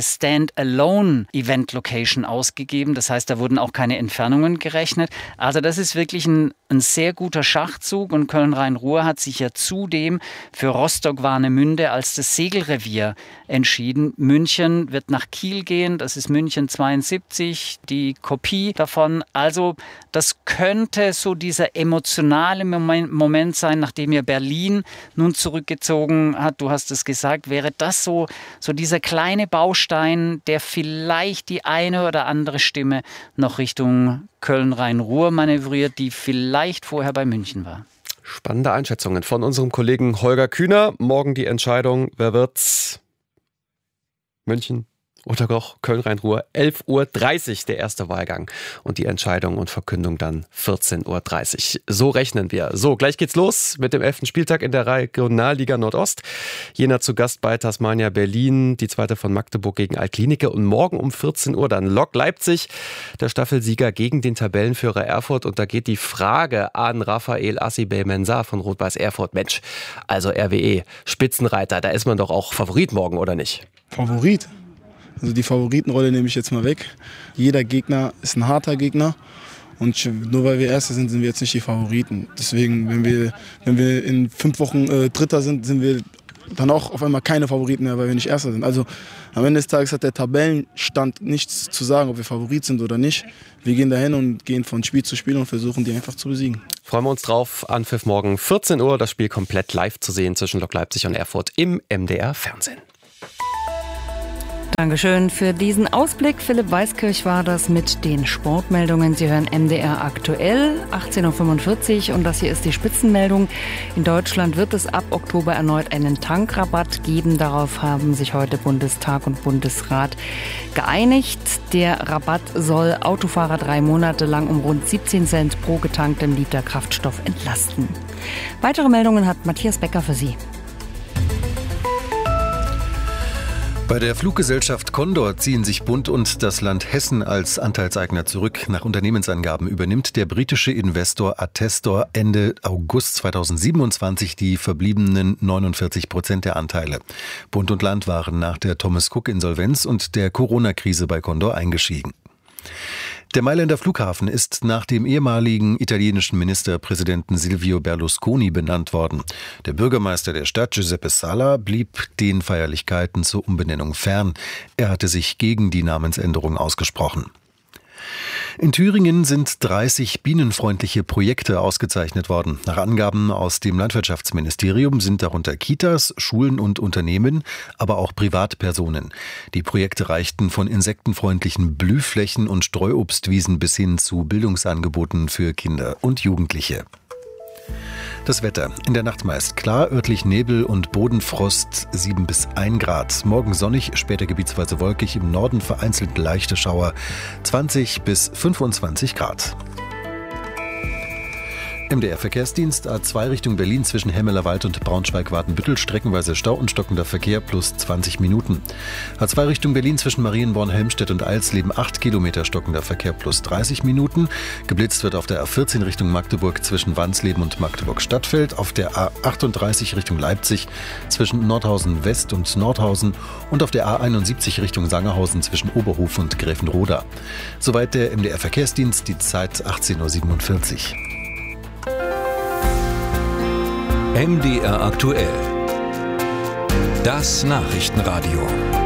Stand-Alone-Event-Location ausgegeben. Das heißt, da wurden auch keine Entfernungen gerechnet. Also das ist wirklich ein sehr guter Schachzug und Köln-Rhein-Ruhr hat sich ja zudem für Rostock-Warnemünde als das Segelrevier entschieden. München wird nach Kiel gehen, das ist München 72, die Kopie davon. Also das könnte so dieser emotionale Moment Moment sein, nachdem ja Berlin nun zurückgezogen hat. Du hast es gesagt, wäre das so dieser kleine Baustein, der vielleicht die eine oder andere Stimme noch Richtung Köln-Rhein-Ruhr manövriert, die vielleicht vorher bei München war. Spannende Einschätzungen von unserem Kollegen Holger Kühner. Morgen die Entscheidung, wer wird's? München oder doch Köln-Rhein-Ruhr. 11:30 Uhr der erste Wahlgang und die Entscheidung und Verkündung dann 14:30 Uhr. So rechnen wir. So, gleich geht's los mit dem 11. Spieltag in der Regionalliga Nordost. Jena zu Gast bei Tasmania Berlin, die zweite von Magdeburg gegen Altklinike und morgen um 14 Uhr dann Lok Leipzig, der Staffelsieger gegen den Tabellenführer Erfurt. Und da geht die Frage an Raphael Assibey-Mensah von Rot-Weiß Erfurt. Mensch, also RWE, Spitzenreiter, da ist man doch auch Favorit morgen, oder nicht? Favorit? Also die Favoritenrolle nehme ich jetzt mal weg. Jeder Gegner ist ein harter Gegner und nur weil wir Erste sind, sind wir jetzt nicht die Favoriten. Deswegen, wenn wir in 5 Wochen Dritter sind, sind wir dann auch auf einmal keine Favoriten mehr, weil wir nicht Erster sind. Also am Ende des Tages hat der Tabellenstand nichts zu sagen, ob wir Favorit sind oder nicht. Wir gehen dahin und gehen von Spiel zu Spiel und versuchen, die einfach zu besiegen. Freuen wir uns drauf. Anpfiff morgen 14 Uhr, das Spiel komplett live zu sehen zwischen Lok Leipzig und Erfurt im MDR-Fernsehen. Dankeschön für diesen Ausblick. Philipp Weiskirch war das mit den Sportmeldungen. Sie hören MDR aktuell, 18:45 Uhr. Und das hier ist die Spitzenmeldung. In Deutschland wird es ab Oktober erneut einen Tankrabatt geben. Darauf haben sich heute Bundestag und Bundesrat geeinigt. Der Rabatt soll Autofahrer 3 Monate lang um rund 17 Cent pro getanktem Liter Kraftstoff entlasten. Weitere Meldungen hat Matthias Becker für Sie. Bei der Fluggesellschaft Condor ziehen sich Bund und das Land Hessen als Anteilseigner zurück. Nach Unternehmensangaben übernimmt der britische Investor Attestor Ende August 2027 die verbliebenen 49% der Anteile. Bund und Land waren nach der Thomas Cook-Insolvenz und der Corona-Krise bei Condor eingestiegen. Der Mailänder Flughafen ist nach dem ehemaligen italienischen Ministerpräsidenten Silvio Berlusconi benannt worden. Der Bürgermeister der Stadt, Giuseppe Sala, blieb den Feierlichkeiten zur Umbenennung fern. Er hatte sich gegen die Namensänderung ausgesprochen. In Thüringen sind 30 bienenfreundliche Projekte ausgezeichnet worden. Nach Angaben aus dem Landwirtschaftsministerium sind darunter Kitas, Schulen und Unternehmen, aber auch Privatpersonen. Die Projekte reichten von insektenfreundlichen Blühflächen und Streuobstwiesen bis hin zu Bildungsangeboten für Kinder und Jugendliche. Das Wetter. In der Nacht meist klar, örtlich Nebel und Bodenfrost 7 bis 1 Grad. Morgen sonnig, später gebietsweise wolkig, im Norden vereinzelt leichte Schauer 20 bis 25 Grad. MDR-Verkehrsdienst A2 Richtung Berlin zwischen Hemmelerwald und Braunschweig-Watenbüttel, streckenweise Stau und stockender Verkehr plus 20 Minuten. A2 Richtung Berlin zwischen Marienborn, Helmstedt und Eilsleben 8 Kilometer stockender Verkehr plus 30 Minuten. Geblitzt wird auf der A14 Richtung Magdeburg zwischen Wansleben und Magdeburg-Stadtfeld, auf der A38 Richtung Leipzig zwischen Nordhausen West und Nordhausen und auf der A71 Richtung Sangerhausen zwischen Oberhof und Gräfenroda. Soweit der MDR-Verkehrsdienst, die Zeit 18:47 Uhr. MDR aktuell. Das Nachrichtenradio.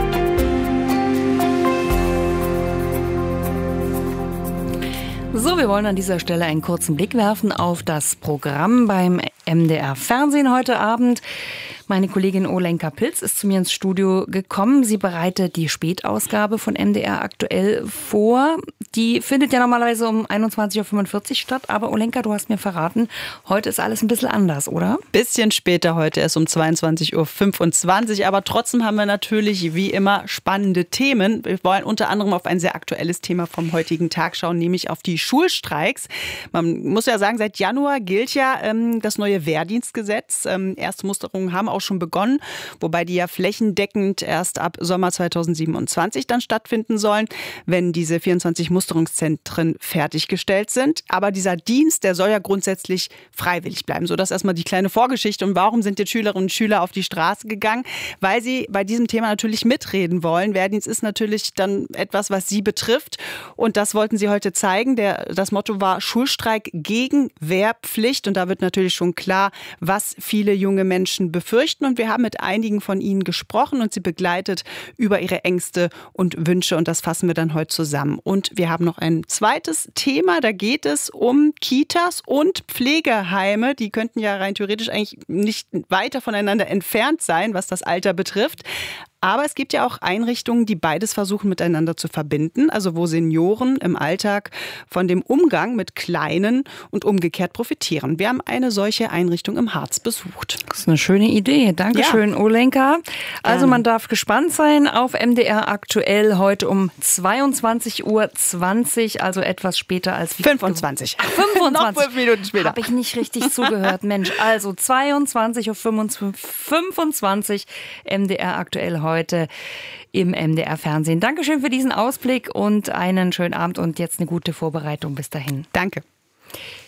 So, wir wollen an dieser Stelle einen kurzen Blick werfen auf das Programm beim MDR Fernsehen heute Abend. Meine Kollegin Olenka Pilz ist zu mir ins Studio gekommen. Sie bereitet die Spätausgabe von MDR aktuell vor. Die findet ja normalerweise um 21:45 Uhr statt. Aber Olenka, du hast mir verraten, heute ist alles ein bisschen anders, oder? Bisschen später, heute erst um 22:25 Uhr. Aber trotzdem haben wir natürlich wie immer spannende Themen. Wir wollen unter anderem auf ein sehr aktuelles Thema vom heutigen Tag schauen, nämlich auf die Schulstreiks. Man muss ja sagen, seit Januar gilt ja das neue Wehrdienstgesetz. Erste Musterungen haben auch schon begonnen, wobei die ja flächendeckend erst ab Sommer 2027 dann stattfinden sollen, wenn diese 24 Musterungszentren fertiggestellt sind. Aber dieser Dienst, der soll ja grundsätzlich freiwillig bleiben. So, das ist erstmal die kleine Vorgeschichte. Und warum sind jetzt Schülerinnen und Schüler auf die Straße gegangen? Weil sie bei diesem Thema natürlich mitreden wollen. Wehrdienst ist natürlich dann etwas, was sie betrifft. Und das wollten sie heute zeigen. Das Motto war Schulstreik gegen Wehrpflicht. Und da wird natürlich schon klar, was viele junge Menschen befürchten. Und wir haben mit einigen von ihnen gesprochen und sie begleitet über ihre Ängste und Wünsche. Und das fassen wir dann heute zusammen. Und wir wir haben noch ein zweites Thema. Da geht es um Kitas und Pflegeheime. Die könnten ja rein theoretisch eigentlich nicht weiter voneinander entfernt sein, was das Alter betrifft. Aber es gibt ja auch Einrichtungen, die beides versuchen miteinander zu verbinden, also wo Senioren im Alltag von dem Umgang mit Kleinen und umgekehrt profitieren. Wir haben eine solche Einrichtung im Harz besucht. Das ist eine schöne Idee. Dankeschön, Olenka. Also man darf gespannt sein auf MDR aktuell heute um 22:20 Uhr, also etwas später als 25. Ach, 25. Noch 5 Minuten später. Habe ich nicht richtig zugehört, Mensch. Also 22:25 Uhr MDR aktuell heute im MDR Fernsehen. Dankeschön für diesen Ausblick und einen schönen Abend und jetzt eine gute Vorbereitung bis dahin. Danke.